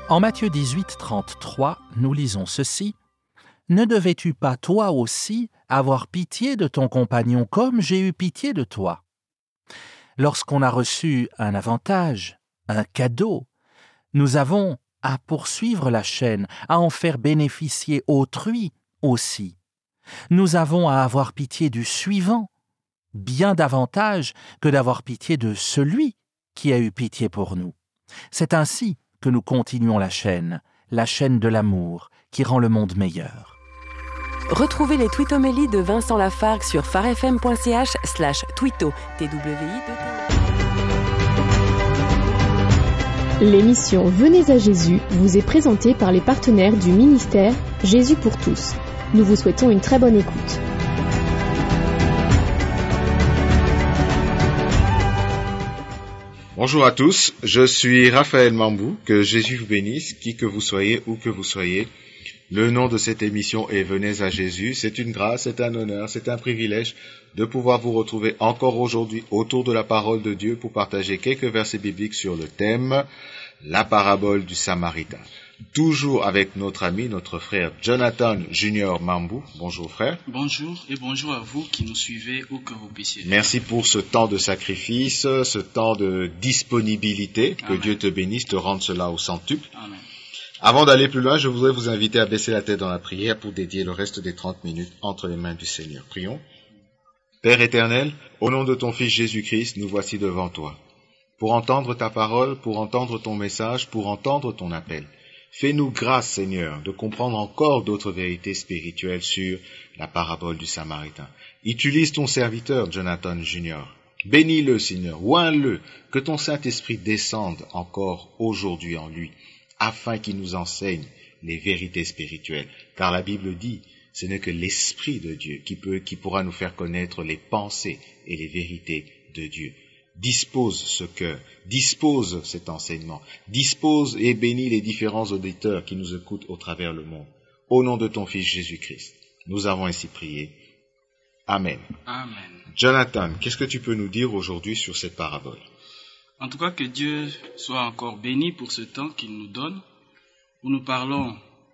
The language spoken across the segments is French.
En Matthieu 18, 33, nous lisons ceci. « Ne devais-tu pas toi aussi avoir pitié de ton compagnon comme j'ai eu pitié de toi ?» Lorsqu'on a reçu un avantage, un cadeau, nous avons à poursuivre la chaîne, à en faire bénéficier autrui aussi. Nous avons à avoir pitié du suivant, bien davantage que d'avoir pitié de celui qui a eu pitié pour nous. C'est ainsi que nous continuons la chaîne de l'amour qui rend le monde meilleur. Retrouvez les tweetomélies de Vincent Lafargue sur farfm.ch/tweeto. L'émission Venez à Jésus vous est présentée par les partenaires du ministère Jésus pour tous. Nous vous souhaitons une très bonne écoute. Bonjour à tous, je suis Raphaël Mambou, que Jésus vous bénisse, qui que vous soyez, où que vous soyez. Le nom de cette émission est Venez à Jésus. C'est une grâce, c'est un honneur, c'est un privilège de pouvoir vous retrouver encore aujourd'hui autour de la parole de Dieu pour partager quelques versets bibliques sur le thème la parabole du Samaritain. Toujours avec notre ami, notre frère Jonathan Junior Mambou. Bonjour frère. Bonjour et bonjour à vous qui nous suivez où que vous puissiez. Merci pour ce temps de sacrifice, ce temps de disponibilité. Amen. Que Dieu te bénisse, te rende cela au centuple. Amen. Avant d'aller plus loin, je voudrais vous inviter à baisser la tête dans la prière pour dédier le reste des 30 minutes entre les mains du Seigneur. Prions. Père éternel, au nom de ton Fils Jésus-Christ, nous voici devant toi. Pour entendre ta parole, pour entendre ton message, pour entendre ton appel. Fais-nous grâce, Seigneur, de comprendre encore d'autres vérités spirituelles sur la parabole du Samaritain. Utilise ton serviteur, Jonathan Junior. Bénis-le, Seigneur, oins-le, que ton Saint-Esprit descende encore aujourd'hui en lui, afin qu'il nous enseigne les vérités spirituelles. Car la Bible dit, ce n'est que l'Esprit de Dieu qui pourra nous faire connaître les pensées et les vérités de Dieu. Dispose ce cœur, dispose cet enseignement, dispose et bénis les différents auditeurs qui nous écoutent au travers le monde. Au nom de ton Fils Jésus-Christ, nous avons ainsi prié. Amen. Amen. Jonathan, qu'est-ce que tu peux nous dire aujourd'hui sur cette parabole ? En tout cas, que Dieu soit encore béni pour ce temps qu'il nous donne, où nous parlons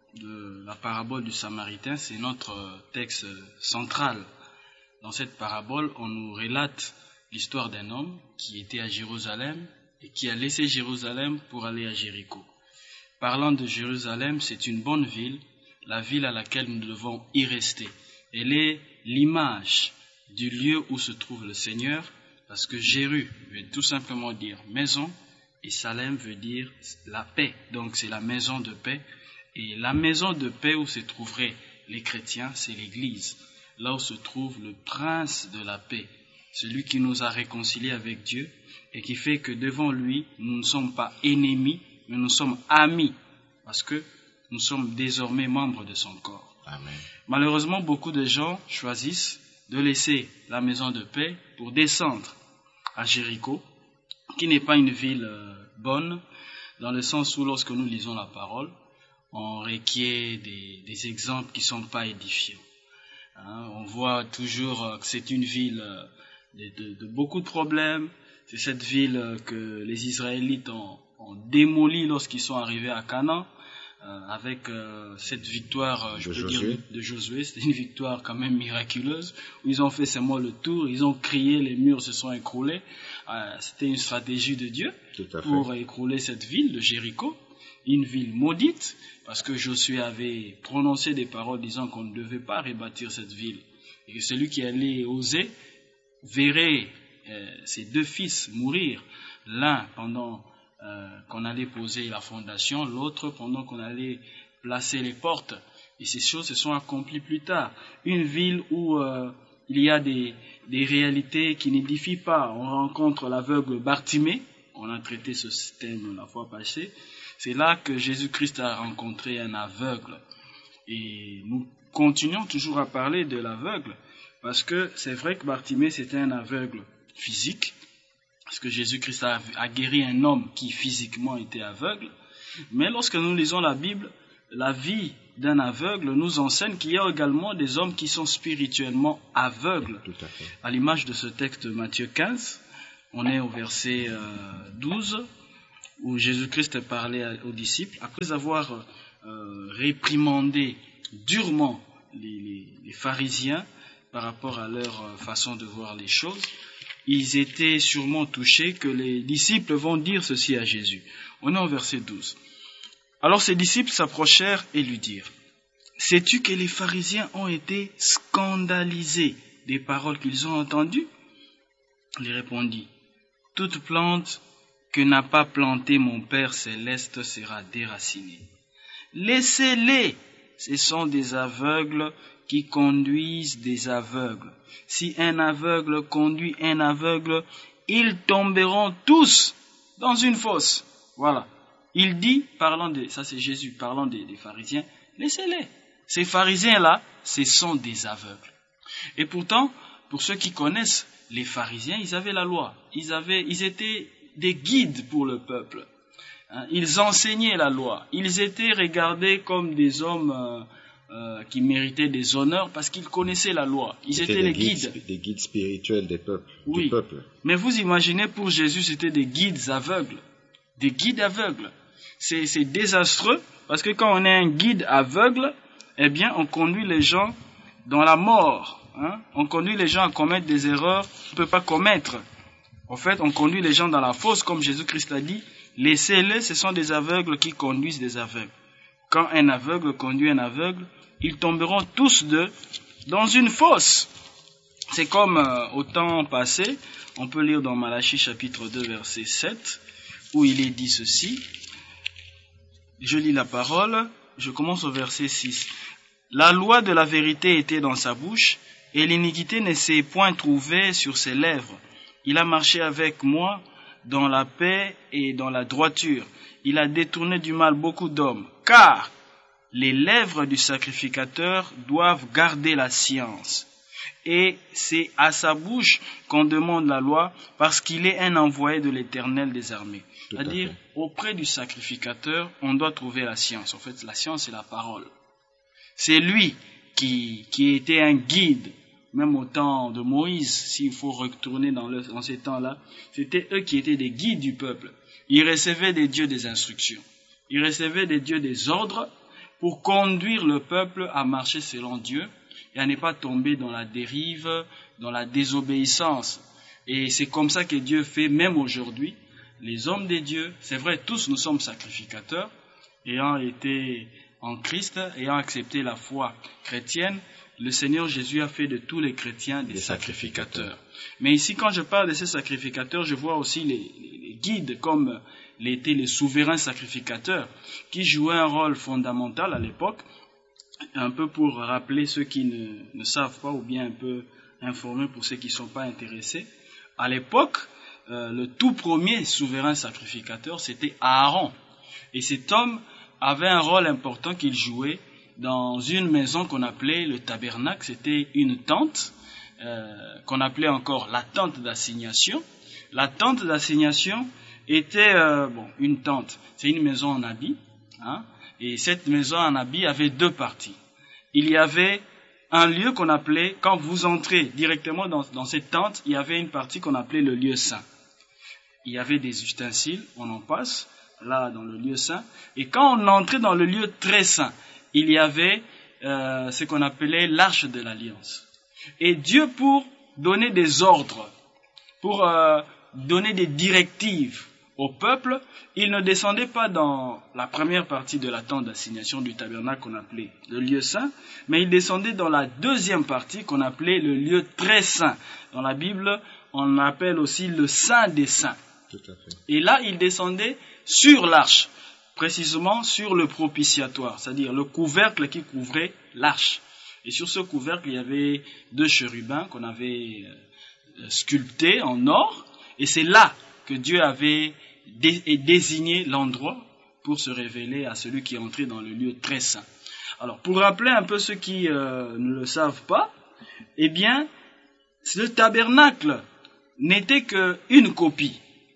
de la parabole du Samaritain. C'est notre texte central. Dans cette parabole, on nous relate l'histoire d'un homme qui était à Jérusalem et qui a laissé Jérusalem pour aller à Jéricho. Parlant de Jérusalem, c'est une bonne ville, la ville à laquelle nous devons y rester. Elle est l'image du lieu où se trouve le Seigneur, parce que Jéru veut tout simplement dire maison et Salem veut dire la paix. Donc c'est la maison de paix. Et la maison de paix où se trouveraient les chrétiens, c'est l'église. Là où se trouve le prince de la paix. Celui qui nous a réconciliés avec Dieu et qui fait que devant lui, nous ne sommes pas ennemis, mais nous sommes amis, parce que nous sommes désormais membres de son corps. Amen. Malheureusement, beaucoup de gens choisissent de laisser la maison de paix pour descendre à Jéricho, qui n'est pas une ville bonne, dans le sens où lorsque nous lisons la parole, on requiert des exemples qui ne sont pas édifiants. On voit toujours que c'est une ville de beaucoup de problèmes. C'est cette ville que les Israélites ont démolie lorsqu'ils sont arrivés à Canaan, avec cette victoire de Josué. C'était une victoire quand même miraculeuse, où ils ont fait seulement le tour, ils ont crié, les murs se sont écroulés. C'était une stratégie de Dieu pour écrouler cette ville de Jéricho, une ville maudite, parce que Josué avait prononcé des paroles disant qu'on ne devait pas rebâtir cette ville, et que celui qui allait oser verrait ses deux fils mourir, l'un pendant qu'on allait poser la fondation, l'autre pendant qu'on allait placer les portes. Et ces choses se sont accomplies plus tard. Une ville où il y a des réalités qui n'édifient pas. On rencontre l'aveugle Bartimée, on a traité ce thème la fois passée. C'est là que Jésus-Christ a rencontré un aveugle. Et nous continuons toujours à parler de l'aveugle, parce que c'est vrai que Bartimée c'était un aveugle physique, parce que Jésus-Christ a guéri un homme qui physiquement était aveugle. Mais lorsque nous lisons la Bible, la vie d'un aveugle nous enseigne qu'il y a également des hommes qui sont spirituellement aveugles. Tout à fait. À l'image de ce texte de Matthieu 15, on est au verset 12, où Jésus-Christ parlait aux disciples, après avoir réprimandé durement les pharisiens par rapport à leur façon de voir les choses, ils étaient sûrement touchés que les disciples vont dire ceci à Jésus. On est au verset 12. Alors ses disciples s'approchèrent et lui dirent, « Sais-tu que les pharisiens ont été scandalisés des paroles qu'ils ont entendues ?» Il répondit, « Toute plante que n'a pas plantée mon Père céleste sera déracinée. Laissez-les, ce sont des aveugles qui conduisent des aveugles. Si un aveugle conduit un aveugle, ils tomberont tous dans une fosse. » Voilà. Il dit, ça c'est Jésus, parlant des pharisiens, laissez-les. Ces pharisiens-là, ce sont des aveugles. Et pourtant, pour ceux qui connaissent les pharisiens, ils avaient la loi. Ils étaient des guides pour le peuple. Ils enseignaient la loi. Ils étaient regardés comme des hommes qui méritaient des honneurs parce qu'ils connaissaient la loi. Ils étaient les guides. Des guides spirituels du peuple. Mais vous imaginez, pour Jésus, c'était des guides aveugles. Des guides aveugles. C'est désastreux parce que quand on est un guide aveugle, eh bien, on conduit les gens dans la mort. On conduit les gens à commettre des erreurs qu'on ne peut pas commettre. En fait, on conduit les gens dans la fosse, comme Jésus-Christ a dit. Laissez-les, ce sont des aveugles qui conduisent des aveugles. Quand un aveugle conduit un aveugle, ils tomberont tous deux dans une fosse. C'est comme au temps passé, on peut lire dans Malachie chapitre 2 verset 7, où il est dit ceci. Je lis la parole, je commence au verset 6. La loi de la vérité était dans sa bouche, et l'iniquité ne s'est point trouvée sur ses lèvres. Il a marché avec moi dans la paix et dans la droiture. Il a détourné du mal beaucoup d'hommes. Car les lèvres du sacrificateur doivent garder la science. Et c'est à sa bouche qu'on demande la loi, parce qu'il est un envoyé de l'Éternel des armées. C'est-à-dire, auprès du sacrificateur, on doit trouver la science. En fait, la science, c'est la parole. C'est lui qui était un guide, même au temps de Moïse, s'il faut retourner dans ces temps-là. C'était eux qui étaient des guides du peuple. Ils recevaient des dieux des instructions. Ils recevaient des dieux des ordres pour conduire le peuple à marcher selon Dieu et à ne pas tomber dans la dérive, dans la désobéissance. Et c'est comme ça que Dieu fait même aujourd'hui. Les hommes des dieux, c'est vrai, tous nous sommes sacrificateurs, ayant été en Christ, ayant accepté la foi chrétienne. Le Seigneur Jésus a fait de tous les chrétiens des sacrificateurs. Mais ici, quand je parle de ces sacrificateurs, je vois aussi les guides comme l'étaient les souverains sacrificateurs qui jouaient un rôle fondamental à l'époque, un peu pour rappeler ceux qui ne savent pas ou bien un peu informer pour ceux qui ne sont pas intéressés. À l'époque, le tout premier souverain sacrificateur, c'était Aaron. Et cet homme avait un rôle important qu'il jouait dans une maison qu'on appelait le tabernacle. C'était une tente qu'on appelait encore la tente d'assignation. La tente d'assignation était une tente. C'est une maison en habit. Et cette maison en habit avait deux parties. Il y avait un lieu qu'on appelait, quand vous entrez directement dans cette tente, il y avait une partie qu'on appelait le lieu saint. Il y avait des ustensiles, on en passe, là dans le lieu saint. Et quand on entrait dans le lieu très saint, il y avait ce qu'on appelait l'arche de l'alliance. Et Dieu, pour donner des ordres, pour donner des directives au peuple, il ne descendait pas dans la première partie de la tente d'assignation du tabernacle qu'on appelait le lieu saint, mais il descendait dans la deuxième partie qu'on appelait le lieu très saint. Dans la Bible, on appelle aussi le saint des saints. Tout à fait. Et là, il descendait sur l'arche, précisément sur le propitiatoire, c'est-à-dire le couvercle qui couvrait l'arche. Et sur ce couvercle, il y avait deux chérubins qu'on avait sculptés en or, et c'est là que Dieu avait désigné l'endroit pour se révéler à celui qui est entré dans le lieu très saint. Alors, pour rappeler un peu ceux qui ne le savent pas, eh bien, ce tabernacle n'était qu'une copie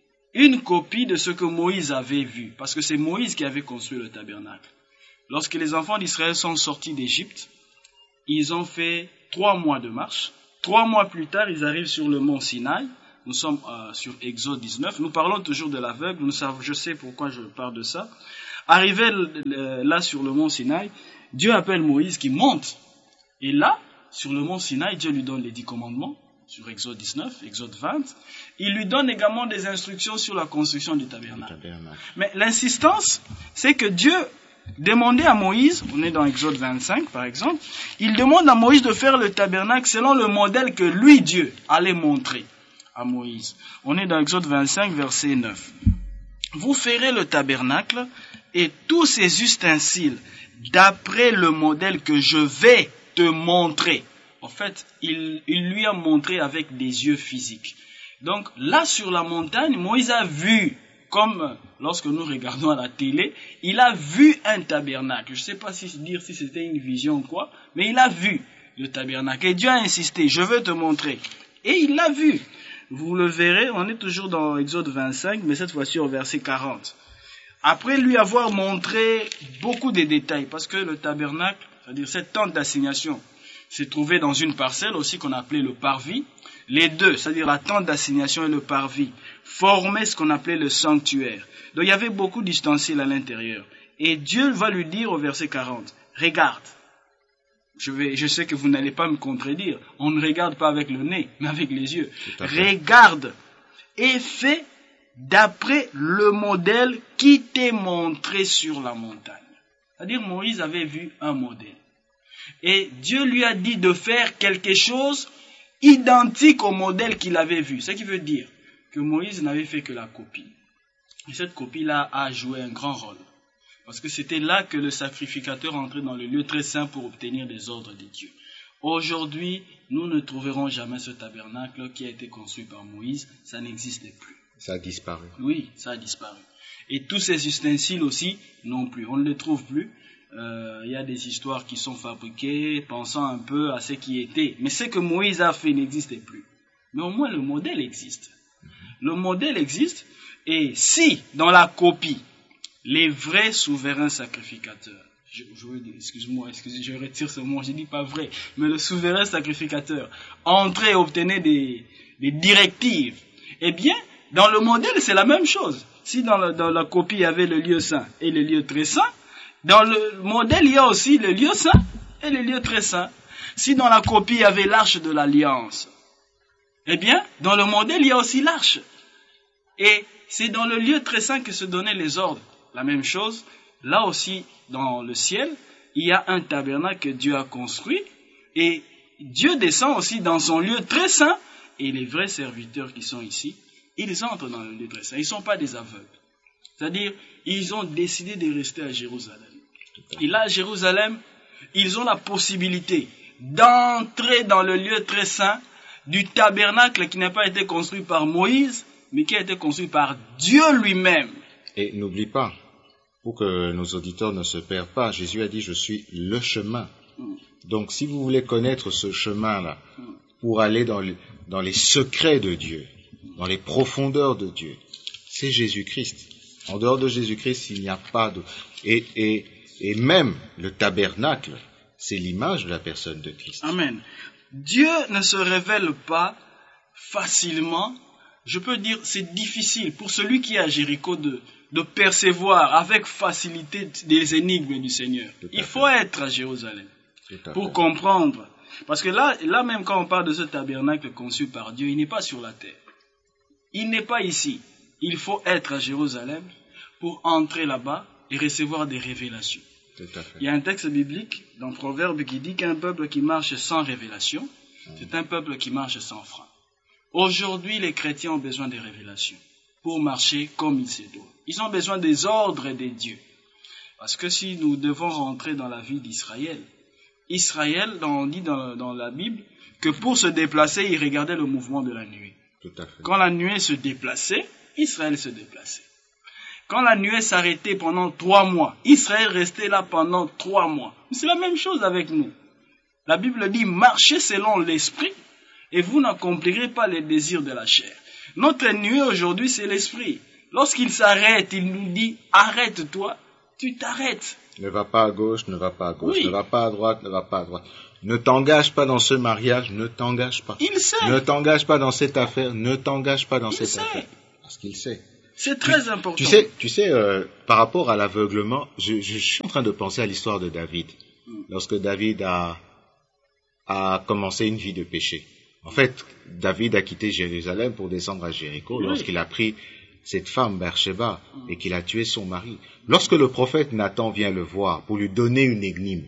de ce que Moïse avait vu, parce que c'est Moïse qui avait construit le tabernacle. Lorsque les enfants d'Israël sont sortis d'Égypte, ils ont fait 3 mois de marche. 3 mois plus tard, ils arrivent sur le mont Sinaï, Nous sommes sur Exode 19. Nous parlons toujours de l'aveugle. Je sais pourquoi je parle de ça. Arrivé là sur le mont Sinaï, Dieu appelle Moïse qui monte. Et là, sur le mont Sinaï, Dieu lui donne les 10 commandements. Sur Exode 19, Exode 20. Il lui donne également des instructions sur la construction du tabernacle. Mais l'insistance, c'est que Dieu demandait à Moïse, on est dans Exode 25 par exemple, il demande à Moïse de faire le tabernacle selon le modèle que lui, Dieu, allait montrer à Moïse. On est dans Exode 25, verset 9. Vous ferez le tabernacle et tous ses ustensiles d'après le modèle que je vais te montrer. En fait, il lui a montré avec des yeux physiques. Donc là, sur la montagne, Moïse a vu, comme lorsque nous regardons à la télé, il a vu un tabernacle. Je ne sais pas dire si c'était une vision ou quoi, mais il a vu le tabernacle. Et Dieu a insisté, je veux te montrer. Et il l'a vu. Vous le verrez, on est toujours dans Exode 25, mais cette fois-ci au verset 40. Après lui avoir montré beaucoup de détails, parce que le tabernacle, c'est-à-dire cette tente d'assignation, se trouvait dans une parcelle aussi qu'on appelait le parvis. Les deux, c'est-à-dire la tente d'assignation et le parvis, formaient ce qu'on appelait le sanctuaire. Donc il y avait beaucoup d'ustensiles à l'intérieur. Et Dieu va lui dire au verset 40, regarde. Je sais que vous n'allez pas me contredire. On ne regarde pas avec le nez, mais avec les yeux. Regarde et fais d'après le modèle qui t'est montré sur la montagne. C'est-à-dire Moïse avait vu un modèle. Et Dieu lui a dit de faire quelque chose identique au modèle qu'il avait vu. Ce qui veut dire que Moïse n'avait fait que la copie. Et cette copie-là a joué un grand rôle. Parce que c'était là que le sacrificateur entrait dans le lieu très saint pour obtenir des ordres de Dieu. Aujourd'hui, nous ne trouverons jamais ce tabernacle qui a été construit par Moïse. Ça n'existait plus. Ça a disparu. Oui, ça a disparu. Et tous ces ustensiles aussi, non plus. On ne les trouve plus. Il y a des histoires qui sont fabriquées, pensant un peu à ce qui était. Mais ce que Moïse a fait n'existait plus. Mais au moins le modèle existe. Le modèle existe. Et si, dans la copie, les vrais souverains sacrificateurs, je retire ce mot, je dis pas vrai, mais le souverain sacrificateur entrait et obtenait des directives, eh bien, dans le modèle, c'est la même chose. Si dans la copie, il y avait le lieu saint et le lieu très saint, dans le modèle, il y a aussi le lieu saint et le lieu très saint. Si dans la copie, il y avait l'arche de l'alliance, eh bien, dans le modèle, il y a aussi l'arche. Et c'est dans le lieu très saint que se donnaient les ordres. La même chose, là aussi, dans le ciel, il y a un tabernacle que Dieu a construit. Et Dieu descend aussi dans son lieu très saint. Et les vrais serviteurs qui sont ici, ils entrent dans le lieu très saint. Ils ne sont pas des aveugles. C'est-à-dire, ils ont décidé de rester à Jérusalem. Et là, à Jérusalem, ils ont la possibilité d'entrer dans le lieu très saint du tabernacle qui n'a pas été construit par Moïse, mais qui a été construit par Dieu lui-même. Et n'oublie pas, pour que nos auditeurs ne se perdent pas, Jésus a dit, je suis le chemin. Donc, si vous voulez connaître ce chemin-là, pour aller dans les secrets de Dieu, dans les profondeurs de Dieu, c'est Jésus-Christ. En dehors de Jésus-Christ, il n'y a pas de... Et même le tabernacle, c'est l'image de la personne de Christ. Amen. Dieu ne se révèle pas facilement. Je peux dire, c'est difficile pour celui qui est à Jéricho de percevoir avec facilité des énigmes du Seigneur. Il faut être à Jérusalem pour comprendre. Parce que là même quand on parle de ce tabernacle conçu par Dieu, il n'est pas sur la terre. Il n'est pas ici. Il faut être à Jérusalem pour entrer là-bas et recevoir des révélations. Il y a un texte biblique dans Proverbe qui dit qu'un peuple qui marche sans révélation, c'est un peuple qui marche sans frein. Aujourd'hui, les chrétiens ont besoin des révélations pour marcher comme il se doit. Ils ont besoin des ordres des dieux. Parce que si nous devons rentrer dans la vie d'Israël, on dit dans la Bible que pour se déplacer, il regardait le mouvement de la nuée. Tout à fait. Quand la nuée se déplaçait, Israël se déplaçait. Quand la nuée s'arrêtait pendant 3 mois, Israël restait là pendant 3 mois. C'est la même chose avec nous. La Bible dit, marchez selon l'esprit et vous n'accomplirez pas les désirs de la chair. Notre nuée aujourd'hui, c'est l'esprit. Lorsqu'il s'arrête, il nous dit, arrête-toi tu t'arrêtes. Ne va pas à gauche, ne va pas à gauche, Oui. ne va pas à droite, ne va pas à droite. Ne t'engage pas dans ce mariage, ne t'engage pas. Il sait. Ne t'engage pas dans cette affaire, ne t'engage pas dans Il cette sait. affaire. Parce qu'il sait. C'est très important. Tu sais, par rapport à l'aveuglement, je suis en train de penser à l'histoire de David. Lorsque David a commencé une vie de péché. En fait, David a quitté Jérusalem pour descendre à Jéricho Oui. lorsqu'il a pris cette femme Bathsheba et qu'il a tué son mari. Lorsque le prophète Nathan vient le voir pour lui donner une énigme,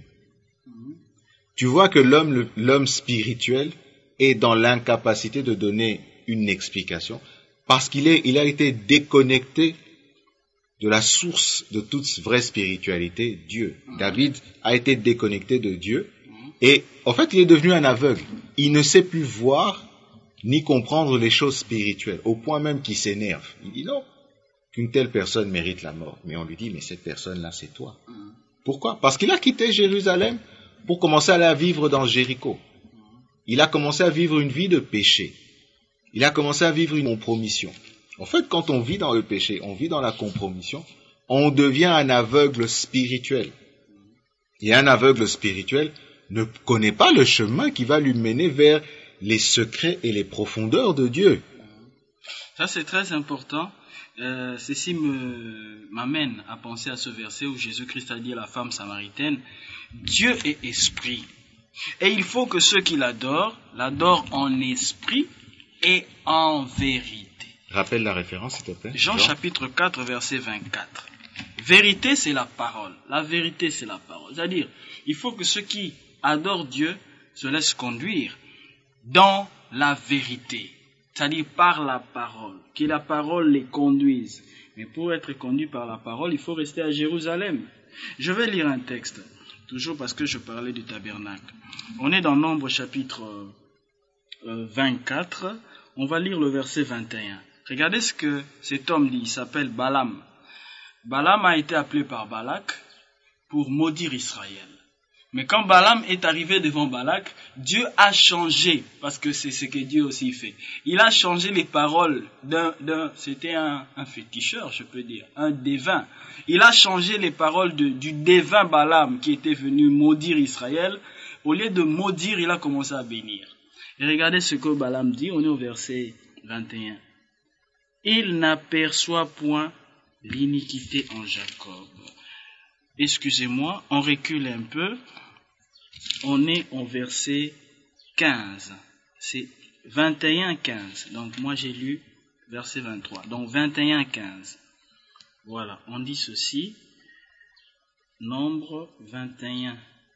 tu vois que l'homme spirituel est dans l'incapacité de donner une explication parce qu'il a été déconnecté de la source de toute vraie spiritualité, Dieu. David a été déconnecté de Dieu et en fait il est devenu un aveugle. Il ne sait plus voir ni comprendre les choses spirituelles, au point même qu'il s'énerve. Il dit non, qu'une telle personne mérite la mort. Mais on lui dit, mais cette personne-là, c'est toi. Pourquoi? Parce qu'il a quitté Jérusalem pour commencer à aller vivre dans Jéricho. Il a commencé à vivre une vie de péché. Il a commencé à vivre une compromission. En fait, quand on vit dans le péché, on vit dans la compromission, on devient un aveugle spirituel. Et un aveugle spirituel ne connaît pas le chemin qui va lui mener vers les secrets et les profondeurs de Dieu. Ça, c'est très important. Ceci m'amène à penser à ce verset où Jésus-Christ a dit à la femme samaritaine, Dieu est esprit. Et il faut que ceux qui l'adorent en esprit et en vérité. Rappelle la référence, s'il te plaît. Jean chapitre 4, verset 24. Vérité, c'est la parole. La vérité, c'est la parole. C'est-à-dire, il faut que ceux qui adorent Dieu se laissent conduire dans la vérité. C'est-à-dire par la parole. Que la parole les conduise. Mais pour être conduit par la parole, il faut rester à Jérusalem. Je vais lire un texte. Toujours parce que je parlais du tabernacle. On est dans Nombre chapitre 24. On va lire le verset 21. Regardez ce que cet homme dit. Il s'appelle Balaam. Balaam a été appelé par Balak pour maudire Israël. Mais quand Balaam est arrivé devant Balak, Dieu a changé, parce que c'est ce que Dieu aussi fait. Il a changé les paroles c'était un féticheur, je peux dire, un devin. Il a changé les paroles du devin Balaam qui était venu maudire Israël. Au lieu de maudire, il a commencé à bénir. Et regardez ce que Balaam dit, on est au verset 21. Il n'aperçoit point l'iniquité en Jacob. Excusez-moi, on recule un peu. On est au verset 15. C'est 21-15. Donc moi j'ai lu verset 23. Donc 21-15. Voilà, on dit ceci. Nombre 21.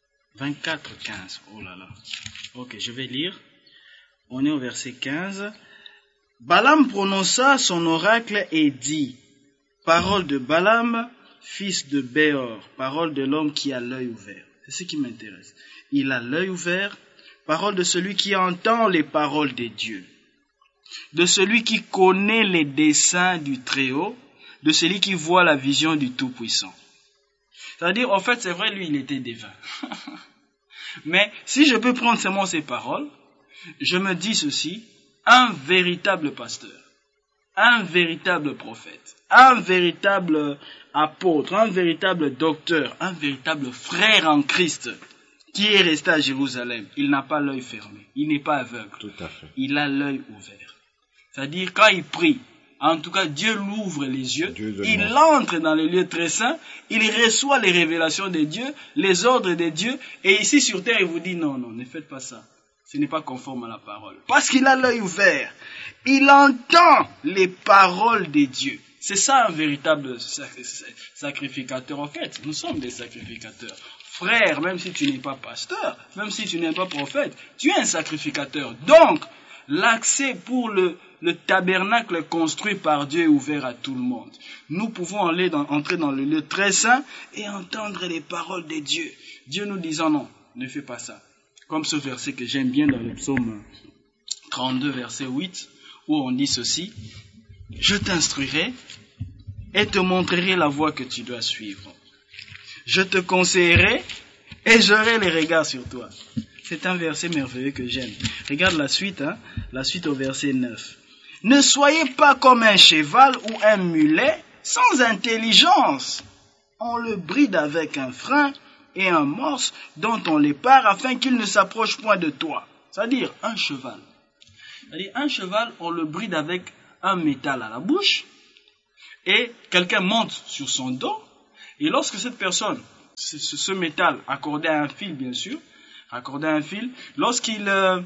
24-15. Oh là là. Ok, je vais lire. On est au verset 15. Balaam prononça son oracle et dit, parole de Balaam, fils de Béor, parole de l'homme qui a l'œil ouvert. C'est ce qui m'intéresse. Il a l'œil ouvert, parole de celui qui entend les paroles des dieux, de celui qui connaît les desseins du Très-Haut, de celui qui voit la vision du Tout-Puissant. C'est-à-dire, en fait, c'est vrai, lui, il était divin. Mais si je peux prendre seulement ces paroles, je me dis ceci, un véritable pasteur, un véritable prophète, un véritable apôtre, un véritable docteur, un véritable frère en Christ qui est resté à Jérusalem, il n'a pas l'œil fermé, il n'est pas aveugle. Tout à fait. Il a l'œil ouvert. C'est-à-dire, quand il prie, en tout cas, Dieu l'ouvre les yeux, il entre dans les lieux très saints, il reçoit les révélations de Dieu, les ordres de Dieu, et ici sur terre, il vous dit non, ne faites pas ça. Ce n'est pas conforme à la parole. Parce qu'il a l'œil ouvert. Il entend les paroles de Dieu. C'est ça un véritable sacrificateur. En fait, nous sommes des sacrificateurs. Frère, même si tu n'es pas pasteur, même si tu n'es pas prophète, tu es un sacrificateur. Donc, l'accès pour le tabernacle construit par Dieu est ouvert à tout le monde. Nous pouvons entrer dans le lieu très saint et entendre les paroles de Dieu. Dieu nous disant non, ne fais pas ça. Comme ce verset que j'aime bien dans le psaume 32, verset 8, où on dit ceci, « Je t'instruirai et te montrerai la voie que tu dois suivre. Je te conseillerai et j'aurai les regards sur toi. » C'est un verset merveilleux que j'aime. Regarde la suite au verset 9. « Ne soyez pas comme un cheval ou un mulet sans intelligence on le bride avec un frein et un morse dont on l'épare afin qu'il ne s'approche point de toi. C'est-à-dire un cheval. C'est-à-dire un cheval, on le bride avec un métal à la bouche et quelqu'un monte sur son dos et lorsque cette personne, ce métal accordé à un fil bien sûr, accordé à un fil, lorsqu'il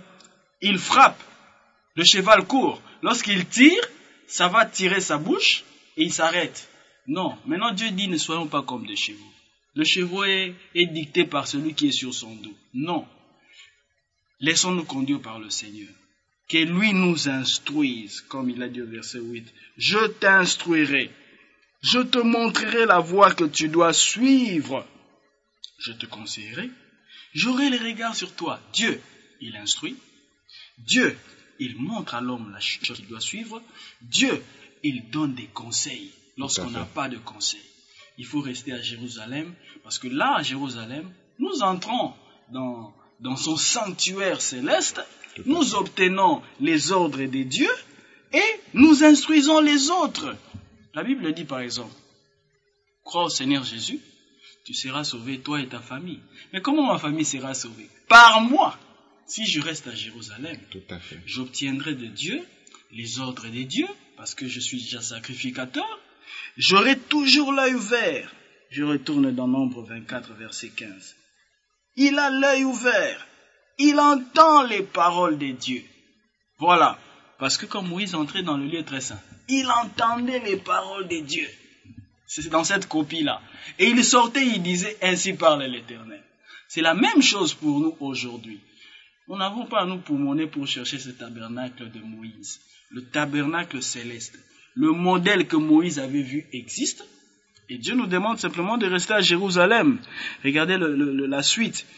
il frappe, le cheval court. Lorsqu'il tire, ça va tirer sa bouche et il s'arrête. Non, maintenant Dieu dit ne soyons pas comme des chevaux. Le cheval est dicté par celui qui est sur son dos. Non. Laissons-nous conduire par le Seigneur. Que lui nous instruise, comme il a dit au verset 8. Je t'instruirai. Je te montrerai la voie que tu dois suivre. Je te conseillerai. J'aurai les regards sur toi. Dieu, il instruit. Dieu, il montre à l'homme la chose qu'il doit suivre. Dieu, il donne des conseils lorsqu'on n'a pas de conseils. Il faut rester à Jérusalem, parce que là, à Jérusalem, nous entrons dans son sanctuaire céleste, nous obtenons les ordres des dieux et nous instruisons les autres. La Bible dit par exemple, crois au Seigneur Jésus, tu seras sauvé, toi et ta famille. Mais comment ma famille sera sauvée? Par moi. Si je reste à Jérusalem, j'obtiendrai de Dieu les ordres des dieux, parce que je suis déjà sacrificateur. J'aurai toujours l'œil ouvert. Je retourne dans Nombre 24, verset 15. Il a l'œil ouvert. Il entend les paroles des dieux. Voilà. Parce que quand Moïse entrait dans le lieu très saint, il entendait les paroles des dieux. C'est dans cette copie-là. Et il sortait, il disait, ainsi parle l'Éternel. C'est la même chose pour nous aujourd'hui. Nous n'avons pas à nous poumonner pour chercher ce tabernacle de Moïse. Le tabernacle céleste. Le modèle que Moïse avait vu existe. Et Dieu nous demande simplement de rester à Jérusalem. Regardez la suite.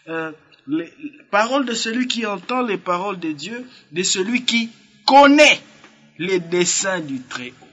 Les paroles de celui qui entend les paroles de Dieu, de celui qui connaît les desseins du Très-Haut.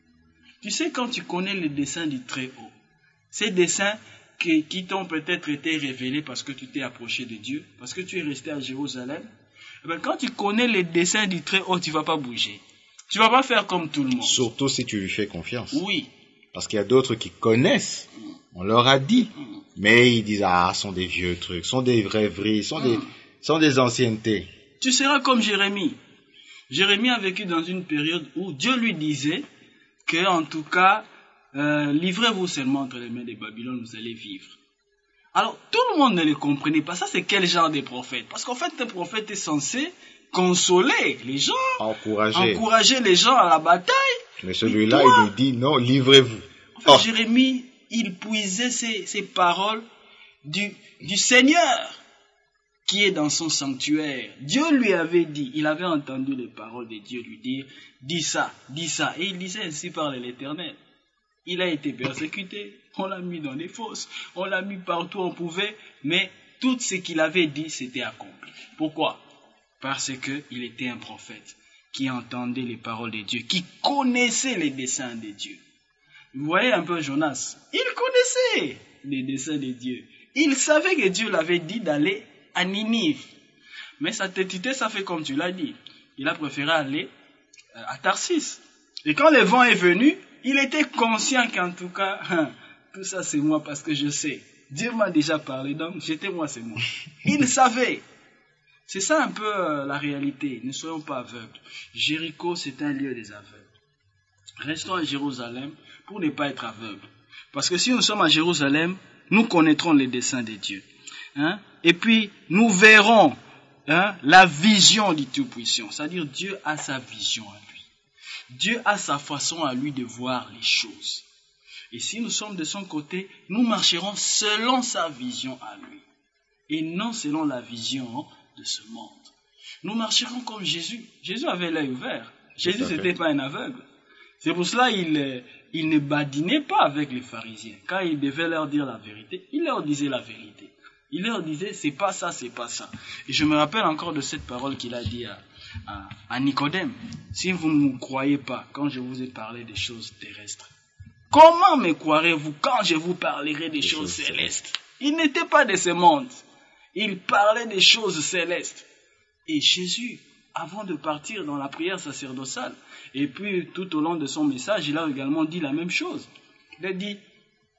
Tu sais, quand tu connais les desseins du Très-Haut, ces desseins qui t'ont peut-être été révélés parce que tu t'es approché de Dieu, parce que tu es resté à Jérusalem, eh bien, quand tu connais les desseins du Très-Haut, tu ne vas pas bouger. Tu ne vas pas faire comme tout le monde. Surtout si tu lui fais confiance. Oui. Parce qu'il y a d'autres qui connaissent. On leur a dit. Mais ils disent, ce sont des vieux trucs, sont des rêveries, sont des anciennetés. Tu seras comme Jérémie. Jérémie a vécu dans une période où Dieu lui disait que, en tout cas, livrez-vous seulement entre les mains des Babylone, vous allez vivre. Alors, tout le monde ne le comprenait pas. Ça, c'est quel genre de prophète? Parce qu'en fait, un prophète est censé consoler les gens, encourager les gens à la bataille. Mais celui-là, il nous dit, non, livrez-vous. En fait, Jérémie, il puisait ses paroles du Seigneur qui est dans son sanctuaire. Dieu lui avait dit, il avait entendu les paroles de Dieu lui dire, dis ça. Et il disait, ainsi parle l'Éternel. Il a été persécuté, on l'a mis dans les fosses, on l'a mis partout où on pouvait, mais tout ce qu'il avait dit, c'était accompli. Pourquoi? Parce qu'il était un prophète qui entendait les paroles de Dieu, qui connaissait les desseins de Dieu. Vous voyez un peu Jonas, il connaissait les desseins de Dieu. Il savait que Dieu l'avait dit d'aller à Ninive. Mais sa tétité, ça fait comme tu l'as dit. Il a préféré aller à Tarsis. Et quand le vent est venu, il était conscient qu'en tout cas, tout ça c'est moi parce que je sais. Dieu m'a déjà parlé, donc j'étais moi, c'est moi. Il savait. C'est ça un peu la réalité. Ne soyons pas aveugles. Jéricho, c'est un lieu des aveugles. Restons à Jérusalem pour ne pas être aveugles. Parce que si nous sommes à Jérusalem, nous connaîtrons les desseins de Dieu. Et puis, nous verrons la vision du Tout-Puissant. C'est-à-dire, Dieu a sa vision à lui. Dieu a sa façon à lui de voir les choses. Et si nous sommes de son côté, nous marcherons selon sa vision à lui. Et non selon la vision de ce monde. Nous marcherons comme Jésus. Jésus avait l'œil ouvert. Jésus, n'était pas un aveugle. C'est pour cela qu'il ne badinait pas avec les pharisiens. Quand il devait leur dire la vérité, il leur disait la vérité. Il leur disait, c'est pas ça, c'est pas ça. Et je me rappelle encore de cette parole qu'il a dit à Nicodème. Si vous ne me croyez pas quand je vous ai parlé des choses terrestres, comment me croirez-vous quand je vous parlerai des choses célestes? Il n'était pas de ce monde. Il parlait des choses célestes. Et Jésus, avant de partir dans la prière sacerdotale, et puis tout au long de son message, il a également dit la même chose. Il a dit,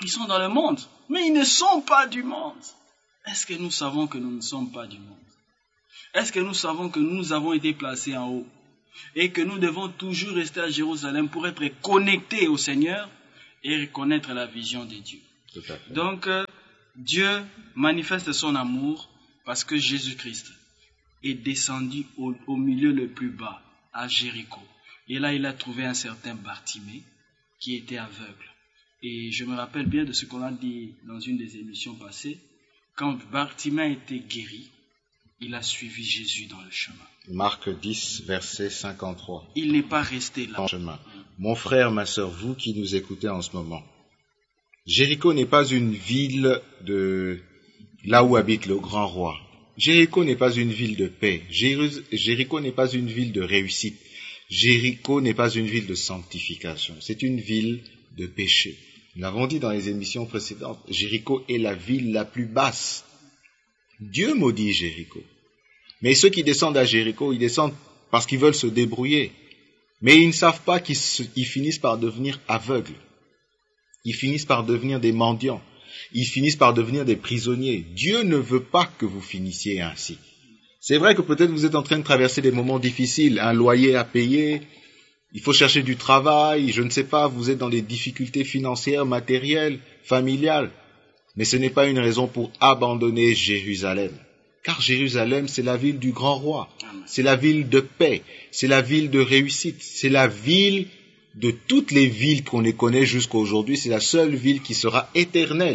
Ils sont dans le monde, mais ils ne sont pas du monde. Est-ce que nous savons que nous ne sommes pas du monde? Est-ce que nous savons que nous avons été placés en haut et que nous devons toujours rester à Jérusalem pour être connectés au Seigneur et reconnaître la vision de Dieu? Tout à fait. Donc, Dieu manifeste son amour parce que Jésus-Christ est descendu au milieu le plus bas, à Jéricho. Et là, il a trouvé un certain Bartimée qui était aveugle. Et je me rappelle bien de ce qu'on a dit dans une des émissions passées. Quand Bartimée a été guéri, il a suivi Jésus dans le chemin. Marc 10, verset 53. Il n'est pas resté là. Chemin. Mon frère, ma sœur, vous qui nous écoutez en ce moment, Jéricho n'est pas une ville de là où habite le grand roi. Jéricho n'est pas une ville de paix. Jéricho n'est pas une ville de réussite. Jéricho n'est pas une ville de sanctification. C'est une ville de péché. Nous l'avons dit dans les émissions précédentes, Jéricho est la ville la plus basse. Dieu maudit Jéricho. Mais ceux qui descendent à Jéricho, ils descendent parce qu'ils veulent se débrouiller. Mais ils ne savent pas qu'ils finissent par devenir aveugles. Ils finissent par devenir des mendiants. Ils finissent par devenir des prisonniers. Dieu ne veut pas que vous finissiez ainsi. C'est vrai que peut-être vous êtes en train de traverser des moments difficiles, un loyer à payer, il faut chercher du travail, je ne sais pas, vous êtes dans des difficultés financières, matérielles, familiales. Mais ce n'est pas une raison pour abandonner Jérusalem. Car Jérusalem, c'est la ville du grand roi. C'est la ville de paix. C'est la ville de réussite. C'est la ville de toutes les villes qu'on les connaît jusqu'à aujourd'hui. C'est la seule ville qui sera éternelle.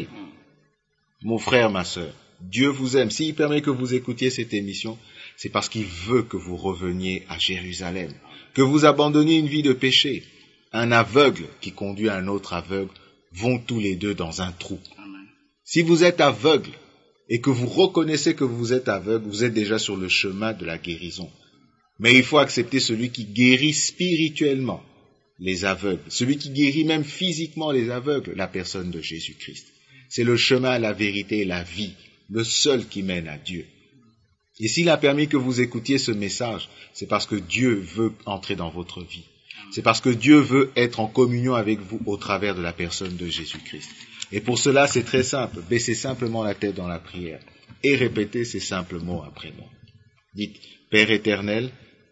Mon frère, ma sœur, Dieu vous aime. S'il permet que vous écoutiez cette émission, c'est parce qu'il veut que vous reveniez à Jérusalem. Que vous abandonniez une vie de péché. Un aveugle qui conduit un autre aveugle vont tous les deux dans un trou. Si vous êtes aveugle et que vous reconnaissez que vous êtes aveugle, vous êtes déjà sur le chemin de la guérison. Mais il faut accepter celui qui guérit spirituellement les aveugles, celui qui guérit même physiquement les aveugles, la personne de Jésus-Christ. C'est le chemin, la vérité et la vie, le seul qui mène à Dieu. Et s'il a permis que vous écoutiez ce message, c'est parce que Dieu veut entrer dans votre vie. C'est parce que Dieu veut être en communion avec vous au travers de la personne de Jésus-Christ. Et pour cela, c'est très simple. Baissez simplement la tête dans la prière et répétez ces simples mots après moi. Dites, Père éternel,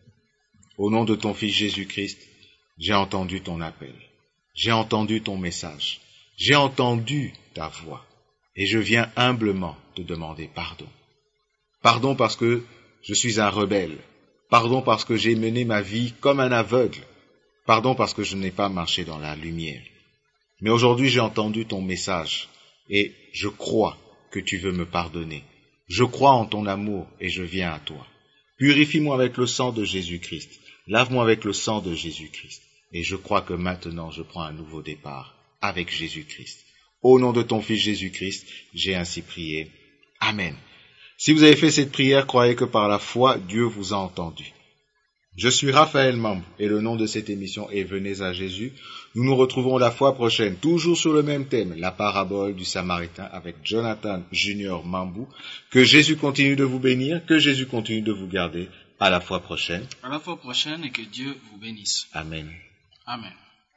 au nom de ton Fils Jésus-Christ, j'ai entendu ton appel. J'ai entendu ton message. J'ai entendu ta voix. Et je viens humblement te demander pardon. Pardon parce que je suis un rebelle. Pardon parce que j'ai mené ma vie comme un aveugle. Pardon parce que je n'ai pas marché dans la lumière. Mais aujourd'hui, j'ai entendu ton message et je crois que tu veux me pardonner. Je crois en ton amour et je viens à toi. Purifie-moi avec le sang de Jésus-Christ. Lave-moi avec le sang de Jésus-Christ. Et je crois que maintenant, je prends un nouveau départ avec Jésus-Christ. Au nom de ton Fils Jésus-Christ, j'ai ainsi prié. Amen. Si vous avez fait cette prière, croyez que par la foi, Dieu vous a entendu. Je suis Raphaël Mambou et le nom de cette émission est Venez à Jésus. Nous nous retrouvons la fois prochaine, toujours sur le même thème, la parabole du Samaritain avec Jonathan Junior Mambou. Que Jésus continue de vous bénir, que Jésus continue de vous garder. À la fois prochaine. À la fois prochaine et que Dieu vous bénisse. Amen. Amen.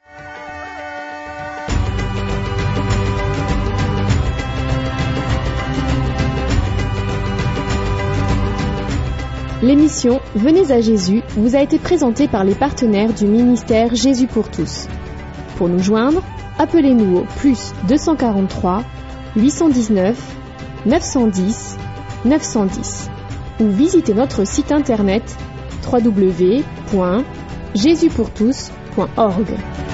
L'émission Venez à Jésus vous a été présentée par les partenaires du ministère Jésus pour tous. Pour nous joindre, appelez-nous au +243 819 910 910 ou visitez notre site internet www.jesuspourtous.org.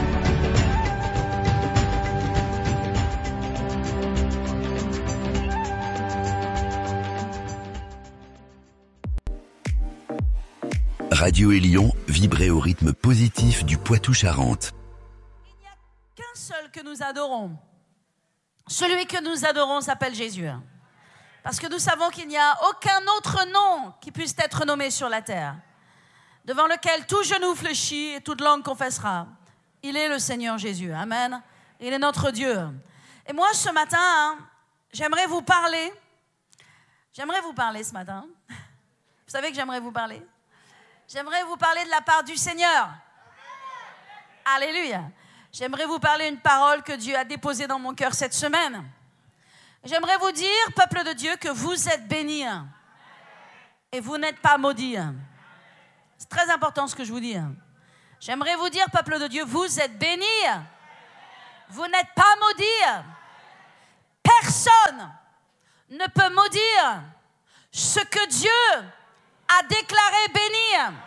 Radio Élion, vibrez au rythme positif du Poitou-Charentes. Il n'y a qu'un seul que nous adorons. Celui que nous adorons s'appelle Jésus. Parce que nous savons qu'il n'y a aucun autre nom qui puisse être nommé sur la terre, devant lequel tout genou fléchit et toute langue confessera. Il est le Seigneur Jésus. Amen. Il est notre Dieu. Et moi, ce matin, j'aimerais vous parler. J'aimerais vous parler ce matin. Vous savez que j'aimerais vous parler? J'aimerais vous parler de la part du Seigneur. Alléluia. j'aimerais vous parler une parole que Dieu a déposée dans mon cœur cette semaine. J'aimerais vous dire, peuple de Dieu, que vous êtes bénis et vous n'êtes pas maudits. C'est très important ce que je vous dis. J'aimerais vous dire, peuple de Dieu, vous êtes bénis, vous n'êtes pas maudits. Personne ne peut maudire ce que Dieu a déclaré béni.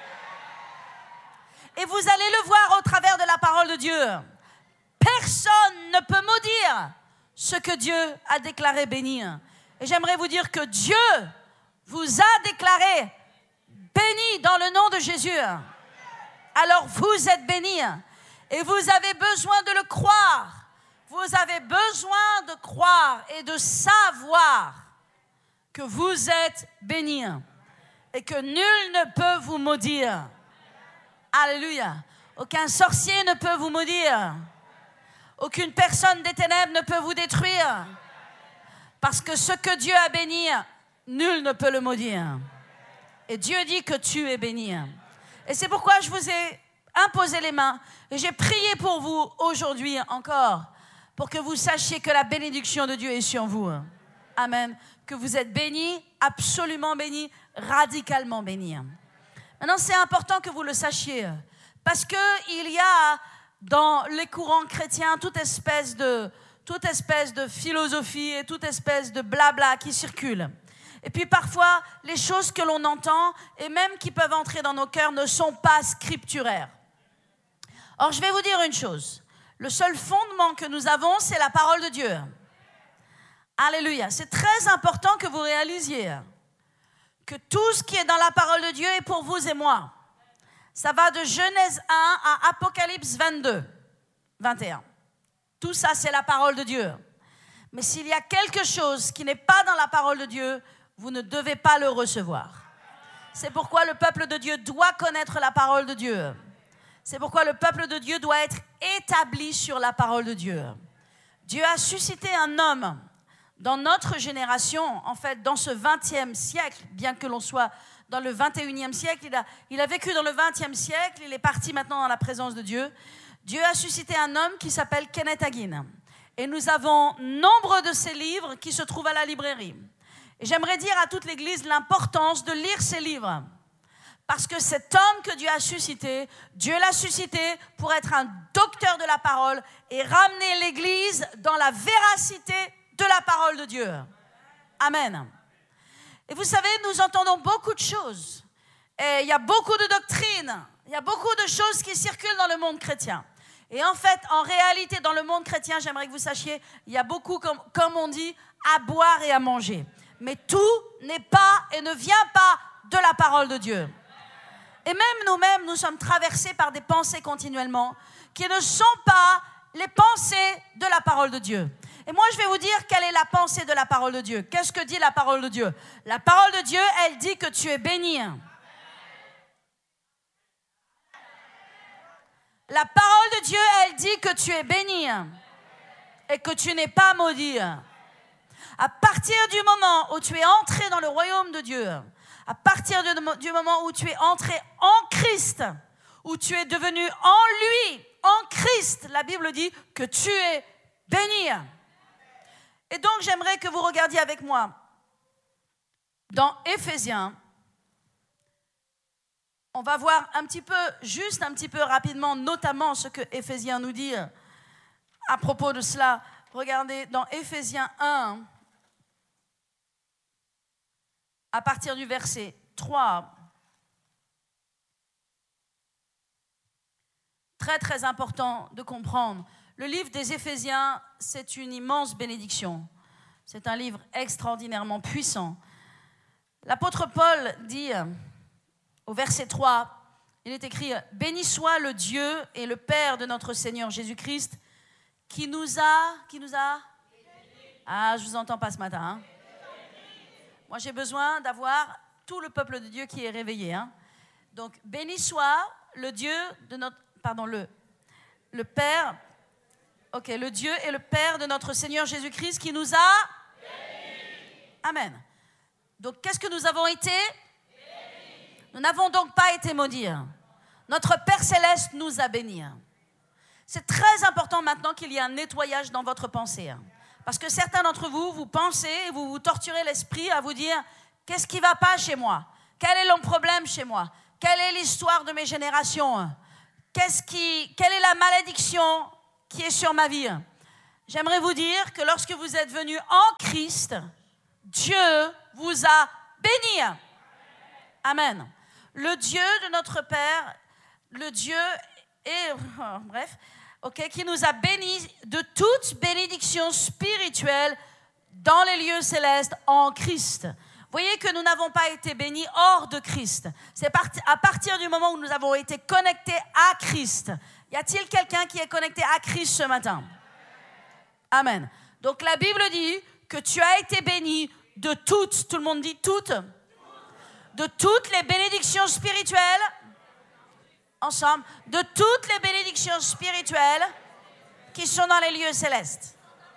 Et vous allez le voir au travers de la parole de Dieu. Personne ne peut maudire ce que Dieu a déclaré béni. Et j'aimerais vous dire que Dieu vous a déclaré béni dans le nom de Jésus. Alors vous êtes bénis et vous avez besoin de le croire. Vous avez besoin de croire et de savoir que vous êtes bénis et que nul ne peut vous maudire. Alléluia. Aucun sorcier ne peut vous maudire. Aucune personne des ténèbres ne peut vous détruire. Parce que ce que Dieu a béni, nul ne peut le maudire. Et Dieu dit que tu es béni. Et c'est pourquoi je vous ai imposé les mains. Et j'ai prié pour vous aujourd'hui encore. Pour que vous sachiez que la bénédiction de Dieu est sur vous. Amen. Que vous êtes bénis, absolument bénis, radicalement bénis. Maintenant, c'est important que vous le sachiez. Parce qu'il y a dans les courants chrétiens toute espèce de philosophie et toute espèce de blabla qui circule. Et puis parfois, les choses que l'on entend et même qui peuvent entrer dans nos cœurs ne sont pas scripturaires. Or, je vais vous dire une chose. Le seul fondement que nous avons, c'est la parole de Dieu. Alléluia. C'est très important que vous réalisiez que tout ce qui est dans la parole de Dieu est pour vous et moi. Ça va de Genèse 1 à Apocalypse 22, 21. Tout ça, c'est la parole de Dieu. Mais s'il y a quelque chose qui n'est pas dans la parole de Dieu, vous ne devez pas le recevoir. C'est pourquoi le peuple de Dieu doit connaître la parole de Dieu. C'est pourquoi le peuple de Dieu doit être établi sur la parole de Dieu. Dieu a suscité un homme dans notre génération, en fait, dans ce 20e siècle, bien que l'on soit dans le 21e siècle, il a vécu dans le 20e siècle, il est parti maintenant dans la présence de Dieu. Dieu a suscité un homme qui s'appelle Kenneth Hagin. Et nous avons nombre de ses livres qui se trouvent à la librairie. Et j'aimerais dire à toute l'Église l'importance de lire ces livres. Parce que cet homme que Dieu a suscité, Dieu l'a suscité pour être un docteur de la parole et ramener l'Église dans la véracité de la parole de Dieu. Amen. Et vous savez, nous entendons beaucoup de choses. Et il y a beaucoup de doctrines. Il y a beaucoup de choses qui circulent dans le monde chrétien. Et en fait, en réalité, dans le monde chrétien, j'aimerais que vous sachiez, il y a beaucoup, comme on dit, à boire et à manger. Mais tout n'est pas et ne vient pas de la parole de Dieu. Et même nous-mêmes, nous sommes traversés par des pensées continuellement qui ne sont pas les pensées de la parole de Dieu. Et moi, je vais vous dire quelle est la pensée de la parole de Dieu. Qu'est-ce que dit la parole de Dieu? La parole de Dieu, elle dit que tu es béni. La parole de Dieu, elle dit que tu es béni et que tu n'es pas maudit. À partir du moment où tu es entré dans le royaume de Dieu, à partir du moment où tu es entré en Christ, où tu es devenu en lui, en Christ, la Bible dit que tu es béni. Et donc, j'aimerais que vous regardiez avec moi dans Éphésiens. On va voir juste un petit peu rapidement, notamment ce que Éphésiens nous dit à propos de cela. Regardez dans Éphésiens 1, à partir du verset 3. Très, très important de comprendre. Le livre des Éphésiens, c'est une immense bénédiction. C'est un livre extraordinairement puissant. L'apôtre Paul dit, au verset 3, il est écrit « Béni soit le Dieu et le Père de notre Seigneur Jésus-Christ, qui nous a... » Ah, je ne vous entends pas ce matin. Hein? Moi, j'ai besoin d'avoir tout le peuple de Dieu qui est réveillé. Hein? Donc, béni soit le Dieu de notre... Pardon, le Père... Ok, le Dieu et le Père de notre Seigneur Jésus-Christ qui nous a... Amen. Donc, qu'est-ce que nous avons été? Nous n'avons donc pas été maudits. Notre Père Céleste nous a bénis. C'est très important maintenant qu'il y ait un nettoyage dans votre pensée. Parce que certains d'entre vous, vous pensez, vous vous torturez l'esprit à vous dire « Qu'est-ce qui ne va pas chez moi? Quel est le problème chez moi? Quelle est l'histoire de mes générations? Quelle est la malédiction qui est sur ma vie ?» J'aimerais vous dire que lorsque vous êtes venus en Christ, Dieu vous a bénis. Amen. Le Dieu de notre Père, le Dieu qui nous a bénis de toute bénédiction spirituelle dans les lieux célestes en Christ. Voyez que nous n'avons pas été bénis hors de Christ. C'est à partir du moment où nous avons été connectés à Christ. Y a-t-il quelqu'un qui est connecté à Christ ce matin? Amen. Donc la Bible dit que tu as été béni de toutes, tout le monde dit toutes, de toutes les bénédictions spirituelles, ensemble, de toutes les bénédictions spirituelles qui sont dans les lieux célestes.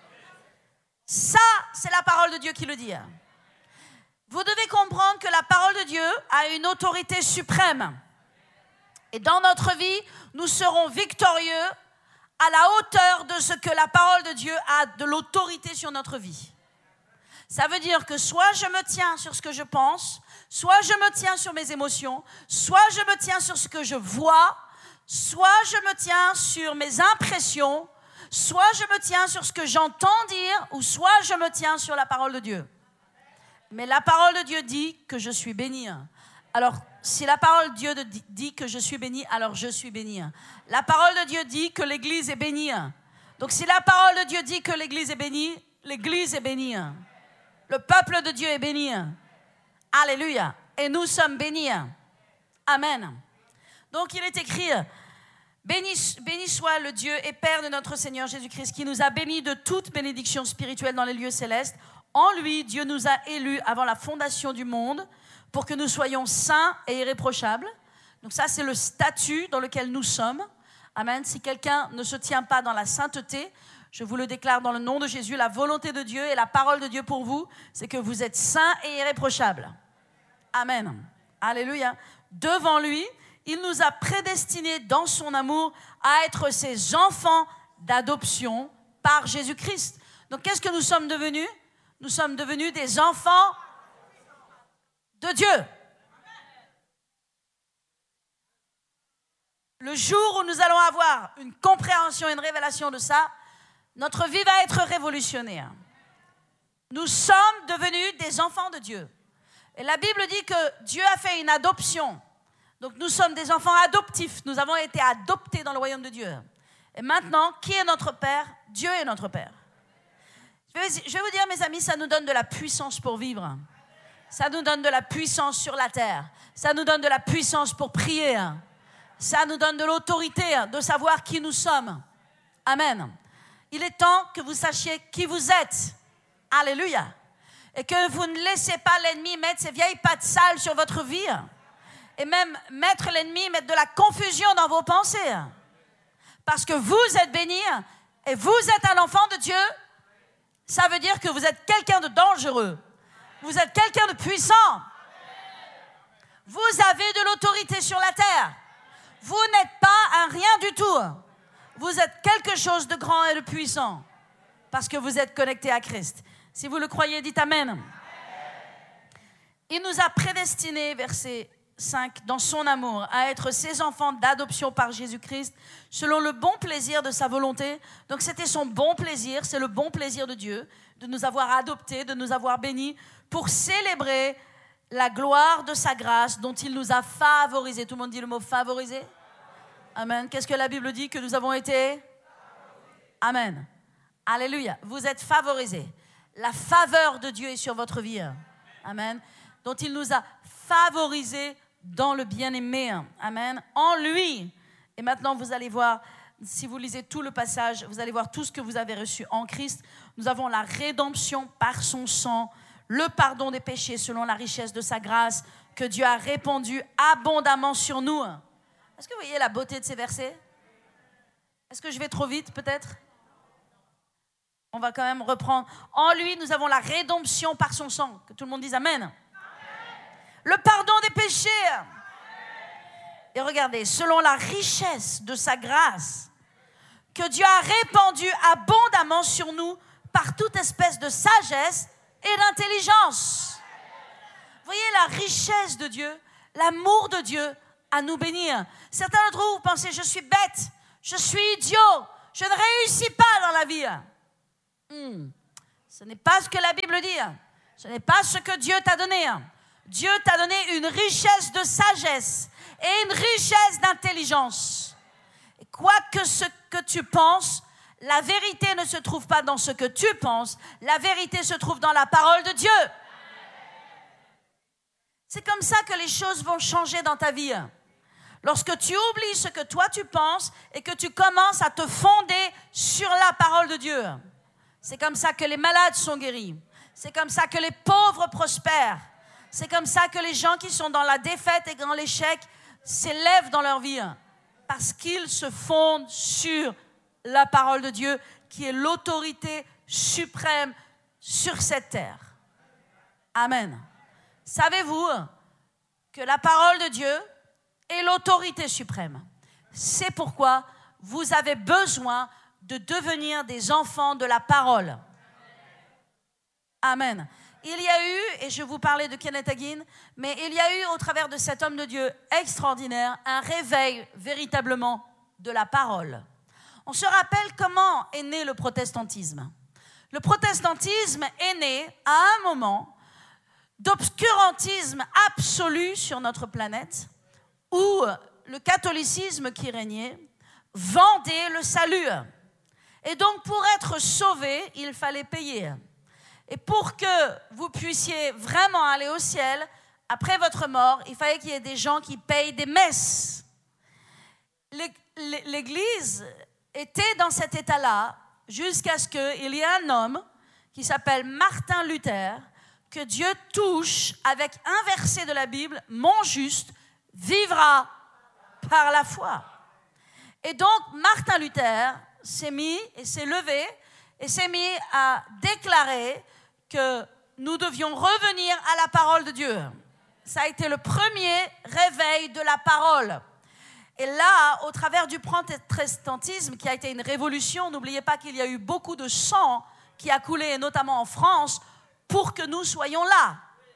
Ça, c'est la parole de Dieu qui le dit. Vous devez comprendre que la parole de Dieu a une autorité suprême. Et dans notre vie, nous serons victorieux à la hauteur de ce que la parole de Dieu a de l'autorité sur notre vie. Ça veut dire que soit je me tiens sur ce que je pense, soit je me tiens sur mes émotions, soit je me tiens sur ce que je vois, soit je me tiens sur mes impressions, soit je me tiens sur ce que j'entends dire, ou soit je me tiens sur la parole de Dieu. Mais la parole de Dieu dit que je suis béni. Alors, si la parole de Dieu dit que je suis béni, alors je suis béni. La parole de Dieu dit que l'Église est bénie. Donc, si la parole de Dieu dit que l'Église est bénie, l'Église est bénie. Le peuple de Dieu est béni. Alléluia. Et nous sommes bénis. Amen. Donc, il est écrit, béni soit le Dieu et Père de notre Seigneur Jésus-Christ, qui nous a bénis de toute bénédiction spirituelle dans les lieux célestes. En lui, Dieu nous a élus avant la fondation du monde pour que nous soyons saints et irréprochables. Donc ça, c'est le statut dans lequel nous sommes. Amen. Si quelqu'un ne se tient pas dans la sainteté, je vous le déclare dans le nom de Jésus, la volonté de Dieu et la parole de Dieu pour vous, c'est que vous êtes saints et irréprochables. Amen. Alléluia. Devant lui, il nous a prédestinés dans son amour à être ses enfants d'adoption par Jésus-Christ. Donc qu'est-ce que nous sommes devenus? Nous sommes devenus des enfants de Dieu. Le jour où nous allons avoir une compréhension et une révélation de ça, notre vie va être révolutionnaire. Nous sommes devenus des enfants de Dieu. Et la Bible dit que Dieu a fait une adoption. Donc nous sommes des enfants adoptifs. Nous avons été adoptés dans le royaume de Dieu. Et maintenant, qui est notre Père? Dieu est notre Père. Je vais vous dire, mes amis, ça nous donne de la puissance pour vivre. Ça nous donne de la puissance sur la terre. Ça nous donne de la puissance pour prier. Ça nous donne de l'autorité de savoir qui nous sommes. Amen. Il est temps que vous sachiez qui vous êtes. Alléluia. Et que vous ne laissez pas l'ennemi mettre ses vieilles pattes sales sur votre vie. Et même mettre de la confusion dans vos pensées. Parce que vous êtes bénis et vous êtes un enfant de Dieu. Ça veut dire que vous êtes quelqu'un de dangereux. Vous êtes quelqu'un de puissant. Vous avez de l'autorité sur la terre. Vous n'êtes pas un rien du tout. Vous êtes quelque chose de grand et de puissant. Parce que vous êtes connecté à Christ. Si vous le croyez, dites Amen. Il nous a prédestinés, verset 5, dans son amour, à être ses enfants d'adoption par Jésus-Christ, selon le bon plaisir de sa volonté. Donc c'était son bon plaisir, c'est le bon plaisir de Dieu, de nous avoir adoptés, de nous avoir bénis, pour célébrer la gloire de sa grâce dont il nous a favorisés. Tout le monde dit le mot favorisé? Amen. Qu'est-ce que la Bible dit? Que nous avons été? Amen. Alléluia. Vous êtes favorisés. La faveur de Dieu est sur votre vie. Amen. Dont il nous a favorisés dans le bien-aimé. Amen. En lui. Et maintenant, vous allez voir, si vous lisez tout le passage, vous allez voir tout ce que vous avez reçu en Christ. Nous avons la rédemption par son sang, le pardon des péchés selon la richesse de sa grâce que Dieu a répandu abondamment sur nous. Est-ce que vous voyez la beauté de ces versets? Est-ce que je vais trop vite peut-être? On va quand même reprendre. En lui, nous avons la rédemption par son sang. Que tout le monde dise Amen. Amen. Le pardon des péchés. Amen. Et regardez, selon la richesse de sa grâce que Dieu a répandu abondamment sur nous par toute espèce de sagesse et d'intelligence. Vous voyez la richesse de Dieu, l'amour de Dieu à nous bénir. Certains d'entre vous pensez, je suis bête, je suis idiot, je ne réussis pas dans la vie. Ce n'est pas ce que la Bible dit. Ce n'est pas ce que Dieu t'a donné. Dieu t'a donné une richesse de sagesse et une richesse d'intelligence. Et quoi que ce que tu penses, la vérité ne se trouve pas dans ce que tu penses, la vérité se trouve dans la parole de Dieu. C'est comme ça que les choses vont changer dans ta vie. Lorsque tu oublies ce que toi tu penses et que tu commences à te fonder sur la parole de Dieu. C'est comme ça que les malades sont guéris. C'est comme ça que les pauvres prospèrent. C'est comme ça que les gens qui sont dans la défaite et dans l'échec s'élèvent dans leur vie. Parce qu'ils se fondent sur la parole de Dieu qui est l'autorité suprême sur cette terre. Amen. Savez-vous que la parole de Dieu est l'autorité suprême? C'est pourquoi vous avez besoin de devenir des enfants de la parole. Amen. Il y a eu, et je vous parlais de Kenneth Hagin, mais il y a eu au travers de cet homme de Dieu extraordinaire un réveil véritablement de la parole. On se rappelle comment est né le protestantisme. Le protestantisme est né à un moment d'obscurantisme absolu sur notre planète où le catholicisme qui régnait vendait le salut. Et donc pour être sauvé, il fallait payer. Et pour que vous puissiez vraiment aller au ciel, après votre mort, il fallait qu'il y ait des gens qui payent des messes. L'Église était dans cet état-là jusqu'à ce qu'il y ait un homme qui s'appelle Martin Luther, que Dieu touche avec un verset de la Bible, « Mon juste vivra par la foi ». Et donc Martin Luther s'est mis et s'est levé et s'est mis à déclarer que nous devions revenir à la parole de Dieu. Ça a été le premier réveil de la parole. Et là, au travers du protestantisme, qui a été une révolution, n'oubliez pas qu'il y a eu beaucoup de sang qui a coulé, et notamment en France, pour que nous soyons là.